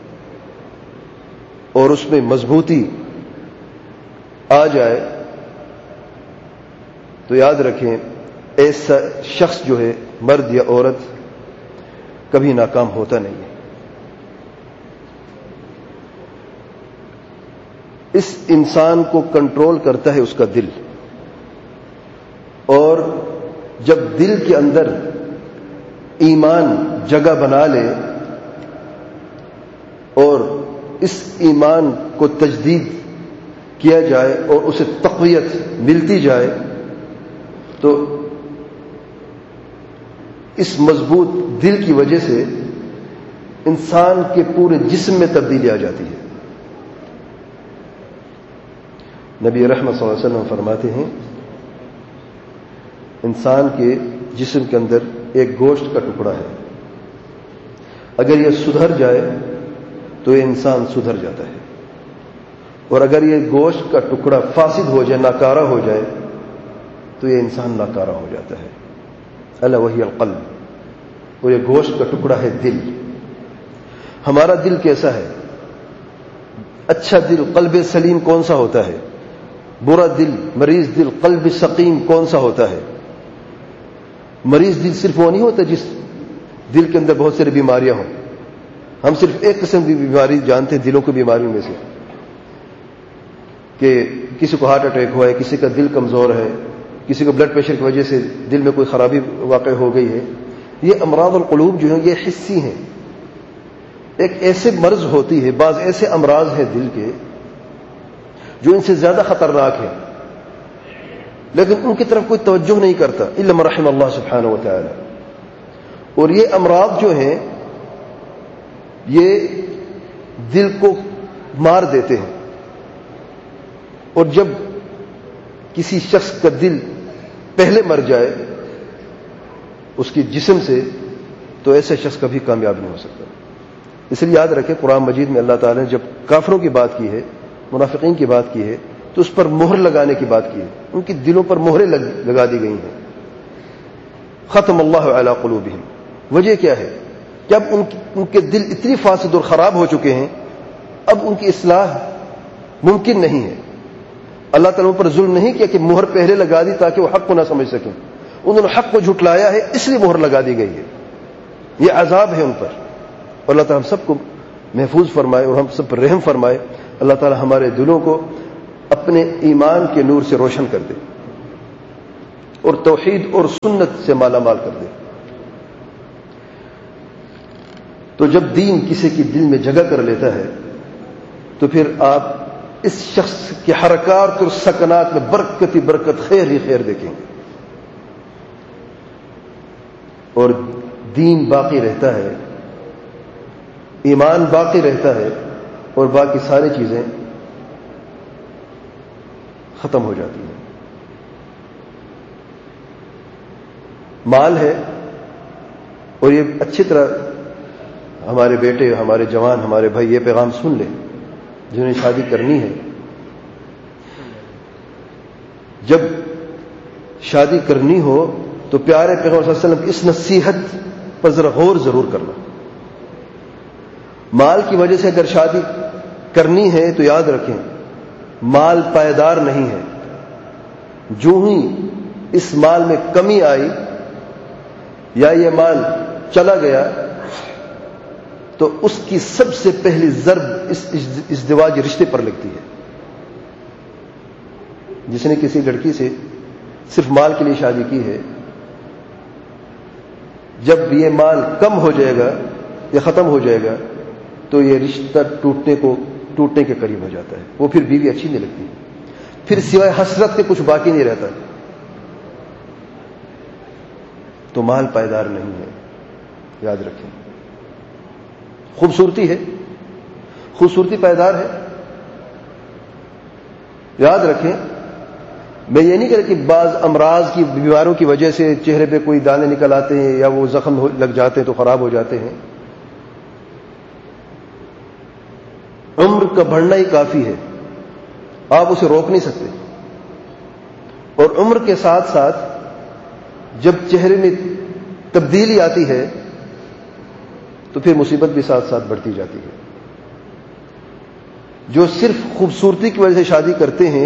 اور اس میں مضبوطی آ جائے تو یاد رکھیں ایسا شخص جو ہے، مرد یا عورت، کبھی ناکام ہوتا نہیں ہے۔ اس انسان کو کنٹرول کرتا ہے اس کا دل، اور جب دل کے اندر ایمان جگہ بنا لے اور اس ایمان کو تجدید کیا جائے اور اسے تقویت ملتی جائے تو اس مضبوط دل کی وجہ سے انسان کے پورے جسم میں تبدیلی آ جاتی ہے۔ نبی رحمت صلی اللہ علیہ وسلم فرماتے ہیں انسان کے جسم کے اندر ایک گوشت کا ٹکڑا ہے، اگر یہ سدھر جائے تو یہ انسان سدھر جاتا ہے، اور اگر یہ گوشت کا ٹکڑا فاسد ہو جائے، ناکارہ ہو جائے تو یہ انسان ناکارہ ہو جاتا ہے۔ الا وہی القلب، اور یہ گوشت کا ٹکڑا ہے دل۔ ہمارا دل کیسا ہے؟ اچھا دل، قلب سلیم کون سا ہوتا ہے؟ برا دل، مریض دل، قلب سقیم کون سا ہوتا ہے؟ مریض دل صرف وہ نہیں ہوتا جس دل کے اندر بہت ساری بیماریاں ہوں۔ ہم صرف ایک قسم کی بیماری جانتے ہیں دلوں کی بیماریوں میں سے، کہ کسی کو ہارٹ اٹیک ہوا ہے، کسی کا دل کمزور ہے، کسی کو بلڈ پریشر کی وجہ سے دل میں کوئی خرابی واقع ہو گئی ہے۔ یہ امراض القلوب جو ہیں یہ حسی ہیں، ایک ایسے مرض ہوتی ہے، بعض ایسے امراض ہیں دل کے جو ان سے زیادہ خطرناک ہیں، لیکن ان کی طرف کوئی توجہ نہیں کرتا الا من رحم اللہ سبحانہ و تعالی۔ اور یہ امراض جو ہیں یہ دل کو مار دیتے ہیں، اور جب کسی شخص کا دل پہلے مر جائے اس کی جسم سے تو ایسے شخص کبھی کامیاب نہیں ہو سکتا۔ اس لیے یاد رکھیں قرآن مجید میں اللہ تعالیٰ نے جب کافروں کی بات کی ہے، منافقین کی بات کی ہے، تو اس پر مہر لگانے کی بات کی ہے، ان کی دلوں پر مہریں لگا دی گئی ہیں۔ ختم اللہ علی قلوبہم، وجہ کیا ہے کہ اب ان, ان کے دل اتنی فاسد اور خراب ہو چکے ہیں، اب ان کی اصلاح ممکن نہیں ہے۔ اللہ تعالیٰ پر ظلم نہیں کیا کہ مہر پہلے لگا دی تاکہ وہ حق کو نہ سمجھ سکیں، انہوں نے حق کو جھٹلایا ہے اس لیے مہر لگا دی گئی ہے، یہ عذاب ہے ان پر۔ اور اللہ تعالیٰ ہم سب کو محفوظ فرمائے اور ہم سب پر رحم فرمائے۔ اللہ تعالیٰ ہمارے دلوں کو اپنے ایمان کے نور سے روشن کر دے اور توحید اور سنت سے مالا مال کر دے۔ تو جب دین کسی کی دل میں جگہ کر لیتا ہے تو پھر آپ اس شخص کے حرکات اور سکنات میں برکت ہی برکت، خیر ہی خیر دیکھیں گے، اور دین باقی رہتا ہے، ایمان باقی رہتا ہے، اور باقی ساری چیزیں ختم ہو جاتی ہیں۔ مال ہے، اور یہ اچھی طرح ہمارے بیٹے، ہمارے جوان، ہمارے بھائی یہ پیغام سن لیں جنہیں شادی کرنی ہے۔ جب شادی کرنی ہو تو پیارے پیغمبر صلی اللہ علیہ وسلم کی اس نصیحت پر ذرا غور ضرور کرنا۔ مال کی وجہ سے اگر شادی کرنی ہے تو یاد رکھیں مال پائیدار نہیں ہے، جو ہی اس مال میں کمی آئی یا یہ مال چلا گیا تو اس کی سب سے پہلی ضرب اس ازدواج رشتے پر لگتی ہے۔ جس نے کسی لڑکی سے صرف مال کے لیے شادی کی ہے، جب یہ مال کم ہو جائے گا یا ختم ہو جائے گا تو یہ رشتہ ٹوٹنے کو ٹوٹنے کے قریب ہو جاتا ہے، وہ پھر بیوی اچھی نہیں لگتی، پھر سوائے حسرت کے کچھ باقی نہیں رہتا۔ تو مال پائیدار نہیں ہے، یاد رکھیں۔ خوبصورتی ہے، خوبصورتی پائیدار ہے، یاد رکھیں۔ میں یہ نہیں کہہ رہا کہ بعض امراض کی بیماریوں کی وجہ سے چہرے پہ کوئی دانے نکل آتے ہیں یا وہ زخم لگ جاتے ہیں تو خراب ہو جاتے ہیں۔ عمر کا بڑھنا ہی کافی ہے، آپ اسے روک نہیں سکتے، اور عمر کے ساتھ ساتھ جب چہرے میں تبدیلی آتی ہے تو پھر مصیبت بھی ساتھ ساتھ بڑھتی جاتی ہے۔ جو صرف خوبصورتی کی وجہ سے شادی کرتے ہیں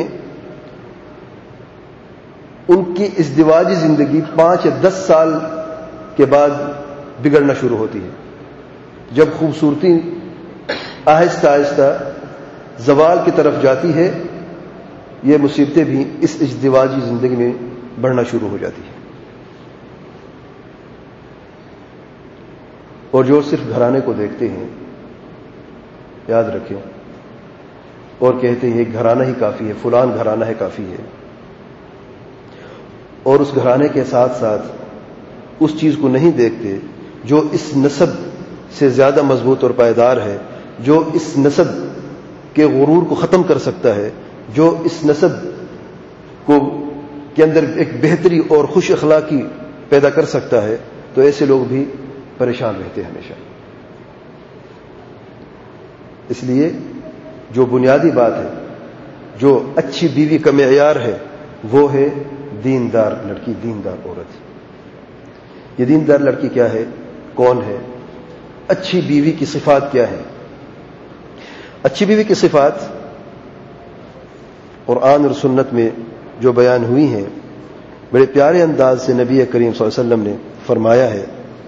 ان کی ازدواجی زندگی پانچ یا دس سال کے بعد بگڑنا شروع ہوتی ہے۔ جب خوبصورتی آہستہ آہستہ زوال کی طرف جاتی ہے، یہ مصیبتیں بھی اس ازدواجی زندگی میں بڑھنا شروع ہو جاتی ہیں۔ اور جو صرف گھرانے کو دیکھتے ہیں، یاد رکھیں، اور کہتے ہیں یہ گھرانہ ہی کافی ہے، فلان گھرانہ ہے کافی ہے، اور اس گھرانے کے ساتھ ساتھ اس چیز کو نہیں دیکھتے جو اس نسب سے زیادہ مضبوط اور پائیدار ہے، جو اس نسب کے غرور کو ختم کر سکتا ہے، جو اس نسب کو کے اندر ایک بہتری اور خوش اخلاقی پیدا کر سکتا ہے، تو ایسے لوگ بھی پریشان رہتے ہیں ہمیشہ۔ اس لیے جو بنیادی بات ہے، جو اچھی بیوی کا معیار ہے، وہ ہے دیندار لڑکی، دیندار عورت۔ یہ دیندار لڑکی کیا ہے، کون ہے، اچھی بیوی کی صفات کیا ہے؟ اچھی بیوی کی صفات قرآن اور سنت میں جو بیان ہوئی ہیں، بڑے پیارے انداز سے نبی کریم صلی اللہ علیہ وسلم نے فرمایا ہے۔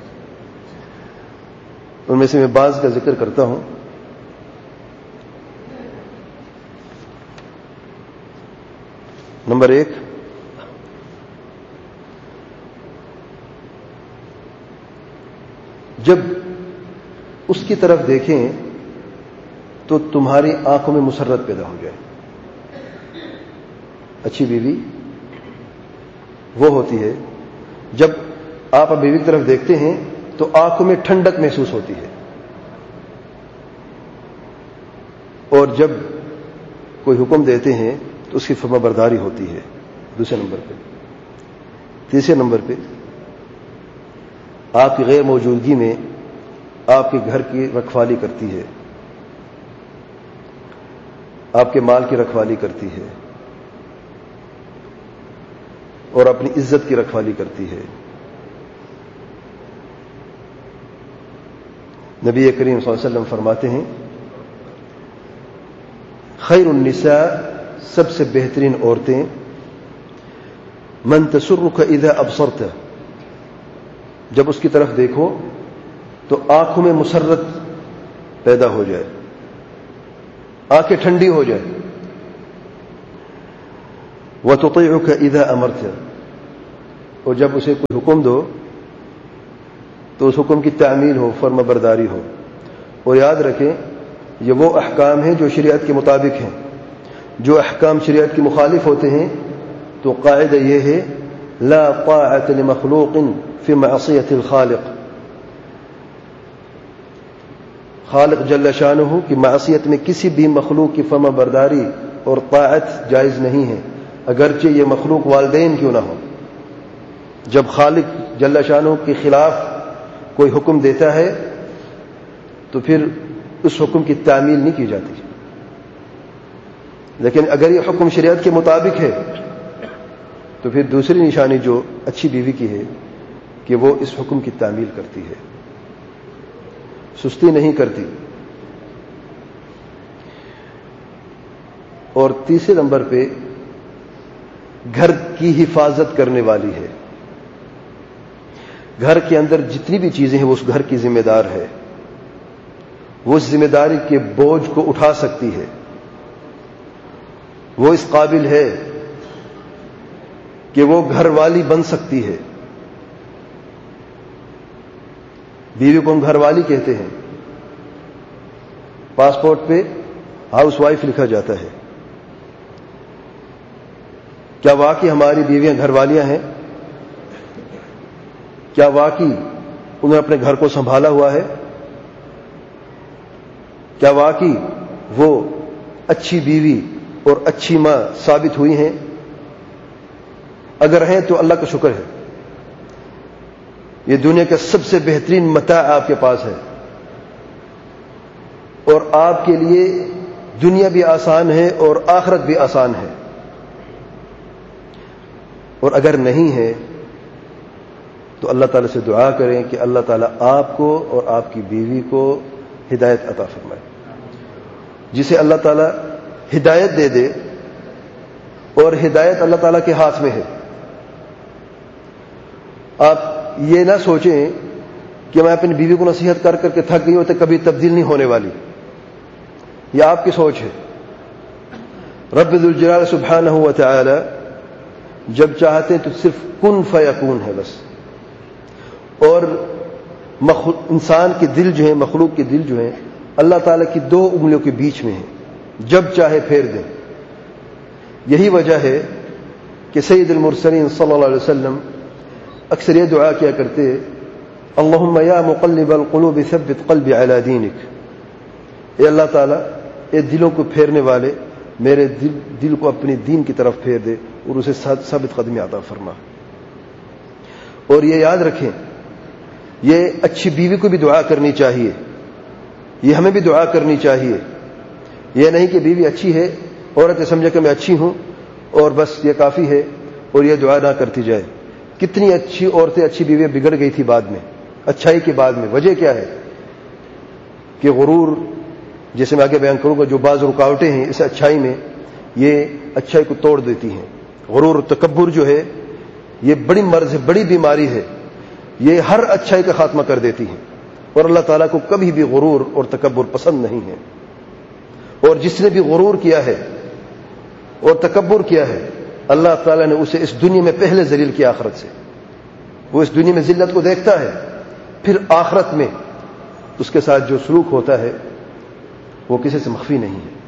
ان میں سے میں بعض کا ذکر کرتا ہوں۔ نمبر ایک، جب اس کی طرف دیکھیں تو تمہاری آنکھوں میں مسرت پیدا ہو جائے۔ اچھی بیوی وہ ہوتی ہے جب آپ بیوی کی طرف دیکھتے ہیں تو آنکھوں میں ٹھنڈک محسوس ہوتی ہے، اور جب کوئی حکم دیتے ہیں تو اس کی فرما برداری ہوتی ہے۔ دوسرے نمبر پہ، تیسرے نمبر پہ، آپ کی غیر موجودگی میں آپ کے گھر کی رکھوالی کرتی ہے، آپ کے مال کی رکھوالی کرتی ہے، اور اپنی عزت کی رکھوالی کرتی ہے۔ نبی کریم صلی اللہ علیہ وسلم فرماتے ہیں، خیر النساء، سب سے بہترین عورتیں، من تسرک اذا ابصرت، جب اس کی طرف دیکھو تو آنکھوں میں مسرت پیدا ہو جائے، آنکھیں ٹھنڈی ہو جائے۔ وتطیعک اذا امرت، اور جب اسے کوئی حکم دو تو اس حکم کی تعمیل ہو، فرما برداری ہو۔ اور یاد رکھیں یہ وہ احکام ہیں جو شریعت کے مطابق ہیں. جو احکام شریعت کے مخالف ہوتے ہیں تو قاعدہ یہ ہے لا طاعت لمخلوق فی معصیت الخالق. خالق جل شانہ کی معصیت میں کسی بھی مخلوق کی فرما برداری اور طاعت جائز نہیں ہے، اگرچہ یہ مخلوق والدین کیوں نہ ہو. جب خالق جل شانہ کے خلاف کوئی حکم دیتا ہے تو پھر اس حکم کی تعمیل نہیں کی جاتی. لیکن اگر یہ حکم شریعت کے مطابق ہے تو پھر دوسری نشانی جو اچھی بیوی کی ہے کہ وہ اس حکم کی تعمیل کرتی ہے، سستی نہیں کرتی. اور تیسرے نمبر پہ گھر کی حفاظت کرنے والی ہے. گھر کے اندر جتنی بھی چیزیں ہیں وہ اس گھر کی ذمہ دار ہے، وہ اس ذمہ داری کے بوجھ کو اٹھا سکتی ہے، وہ اس قابل ہے کہ وہ گھر والی بن سکتی ہے. بیوی کو ہم گھر والی کہتے ہیں، پاسپورٹ پہ ہاؤس وائف لکھا جاتا ہے. کیا واقعی ہماری بیویاں گھر والیاں ہیں؟ کیا واقعی انہوں نے اپنے گھر کو سنبھالا ہوا ہے؟ کیا واقعی وہ اچھی بیوی اور اچھی ماں ثابت ہوئی ہیں؟ اگر ہیں تو اللہ کا شکر ہے، یہ دنیا کا سب سے بہترین متاع آپ کے پاس ہے اور آپ کے لیے دنیا بھی آسان ہے اور آخرت بھی آسان ہے. اور اگر نہیں ہے تو اللہ تعالیٰ سے دعا کریں کہ اللہ تعالیٰ آپ کو اور آپ کی بیوی کو ہدایت عطا فرمائے. جسے اللہ تعالیٰ ہدایت دے دے، اور ہدایت اللہ تعالیٰ کے ہاتھ میں ہے. آپ یہ نہ سوچیں کہ میں اپنی بیوی کو نصیحت کر کر کے تھک گئی ہوں تو کبھی تبدیل نہیں ہونے والی. یہ آپ کی سوچ ہے. رب ذوالجلال سبحانہ و تعالی جب چاہتے ہیں تو صرف کن فیکون ہے بس. اور انسان کے دل جو ہیں، مخلوق کے دل جو ہیں، اللہ تعالیٰ کی دو انگلیوں کے بیچ میں ہیں، جب چاہے پھیر دیں. یہی وجہ ہے کہ سید المرسلین صلی اللہ علیہ وسلم اکثر یہ دعا کیا کرتے، اللہم یا مقلب القلوب ثبت قلبی علی دینک. اے اللہ تعالیٰ، اے دلوں کو پھیرنے والے، میرے دل دل کو اپنی دین کی طرف پھیر دے اور اسے ثابت قدمی عطا فرما. اور یہ یاد رکھیں، یہ اچھی بیوی کو بھی دعا کرنی چاہیے، یہ ہمیں بھی دعا کرنی چاہیے. یہ نہیں کہ بیوی اچھی ہے، عورت سمجھے کہ میں اچھی ہوں اور بس یہ کافی ہے اور یہ دعا نہ کرتی جائے. کتنی اچھی عورتیں، اچھی بیویاں بگڑ گئی تھی بعد میں، اچھائی کے بعد میں. وجہ کیا ہے کہ غرور، جیسے میں آگے بیان کروں گا، جو بعض رکاوٹیں ہیں اس اچھائی میں، یہ اچھائی کو توڑ دیتی ہیں. غرور و تکبر جو ہے یہ بڑی مرض ہے، بڑی بیماری ہے، یہ ہر اچھائی کا خاتمہ کر دیتی ہیں. اور اللہ تعالیٰ کو کبھی بھی غرور اور تکبر پسند نہیں ہے. اور جس نے بھی غرور کیا ہے اور تکبر کیا ہے، اللہ تعالیٰ نے اسے اس دنیا میں پہلے ذلیل کیا آخرت سے. وہ اس دنیا میں ذلت کو دیکھتا ہے، پھر آخرت میں اس کے ساتھ جو سلوک ہوتا ہے وہ کسی سے مخفی نہیں ہے.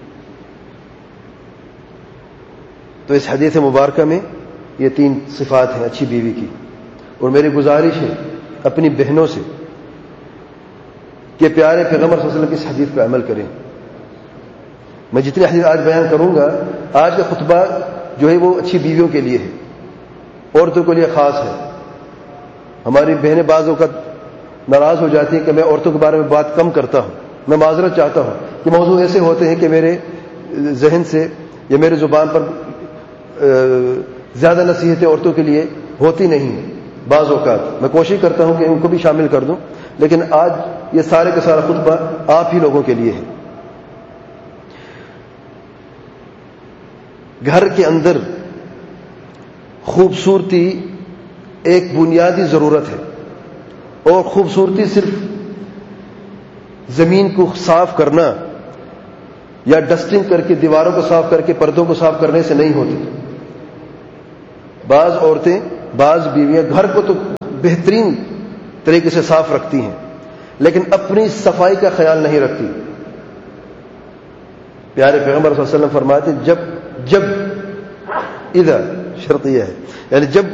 تو اس حدیث مبارکہ میں یہ تین صفات ہیں اچھی بیوی کی. اور میری گزارش ہے اپنی بہنوں سے کہ پیارے پیغمبر صلی اللہ علیہ وسلم کی اس حدیث پر عمل کریں. میں جتنی حدیث آج بیان کروں گا، آج کا خطبہ جو ہے وہ اچھی بیویوں کے لیے ہے، عورتوں کے لیے خاص ہے. ہماری بہنیں بعض اوقات ناراض ہو جاتی ہیں کہ میں عورتوں کے بارے میں بات کم کرتا ہوں. میں معذرت چاہتا ہوں کہ موضوع ایسے ہوتے ہیں کہ میرے ذہن سے یا میرے زبان پر زیادہ نصیحتیں عورتوں کے لیے ہوتی نہیں ہیں. بعض اوقات میں کوشش کرتا ہوں کہ ان کو بھی شامل کر دوں، لیکن آج یہ سارے کا سارا خطبہ آپ ہی لوگوں کے لیے ہے. گھر کے اندر خوبصورتی ایک بنیادی ضرورت ہے، اور خوبصورتی صرف زمین کو صاف کرنا یا ڈسٹنگ کر کے دیواروں کو صاف کر کے پردوں کو صاف کرنے سے نہیں ہوتی. بعض عورتیں، بعض بیویاں گھر کو تو بہترین طریقے سے صاف رکھتی ہیں، لیکن اپنی صفائی کا خیال نہیں رکھتی. پیارے پیغمبر صلی اللہ علیہ وسلم فرماتے جب جب ادھر شرط یہ ہے، یعنی جب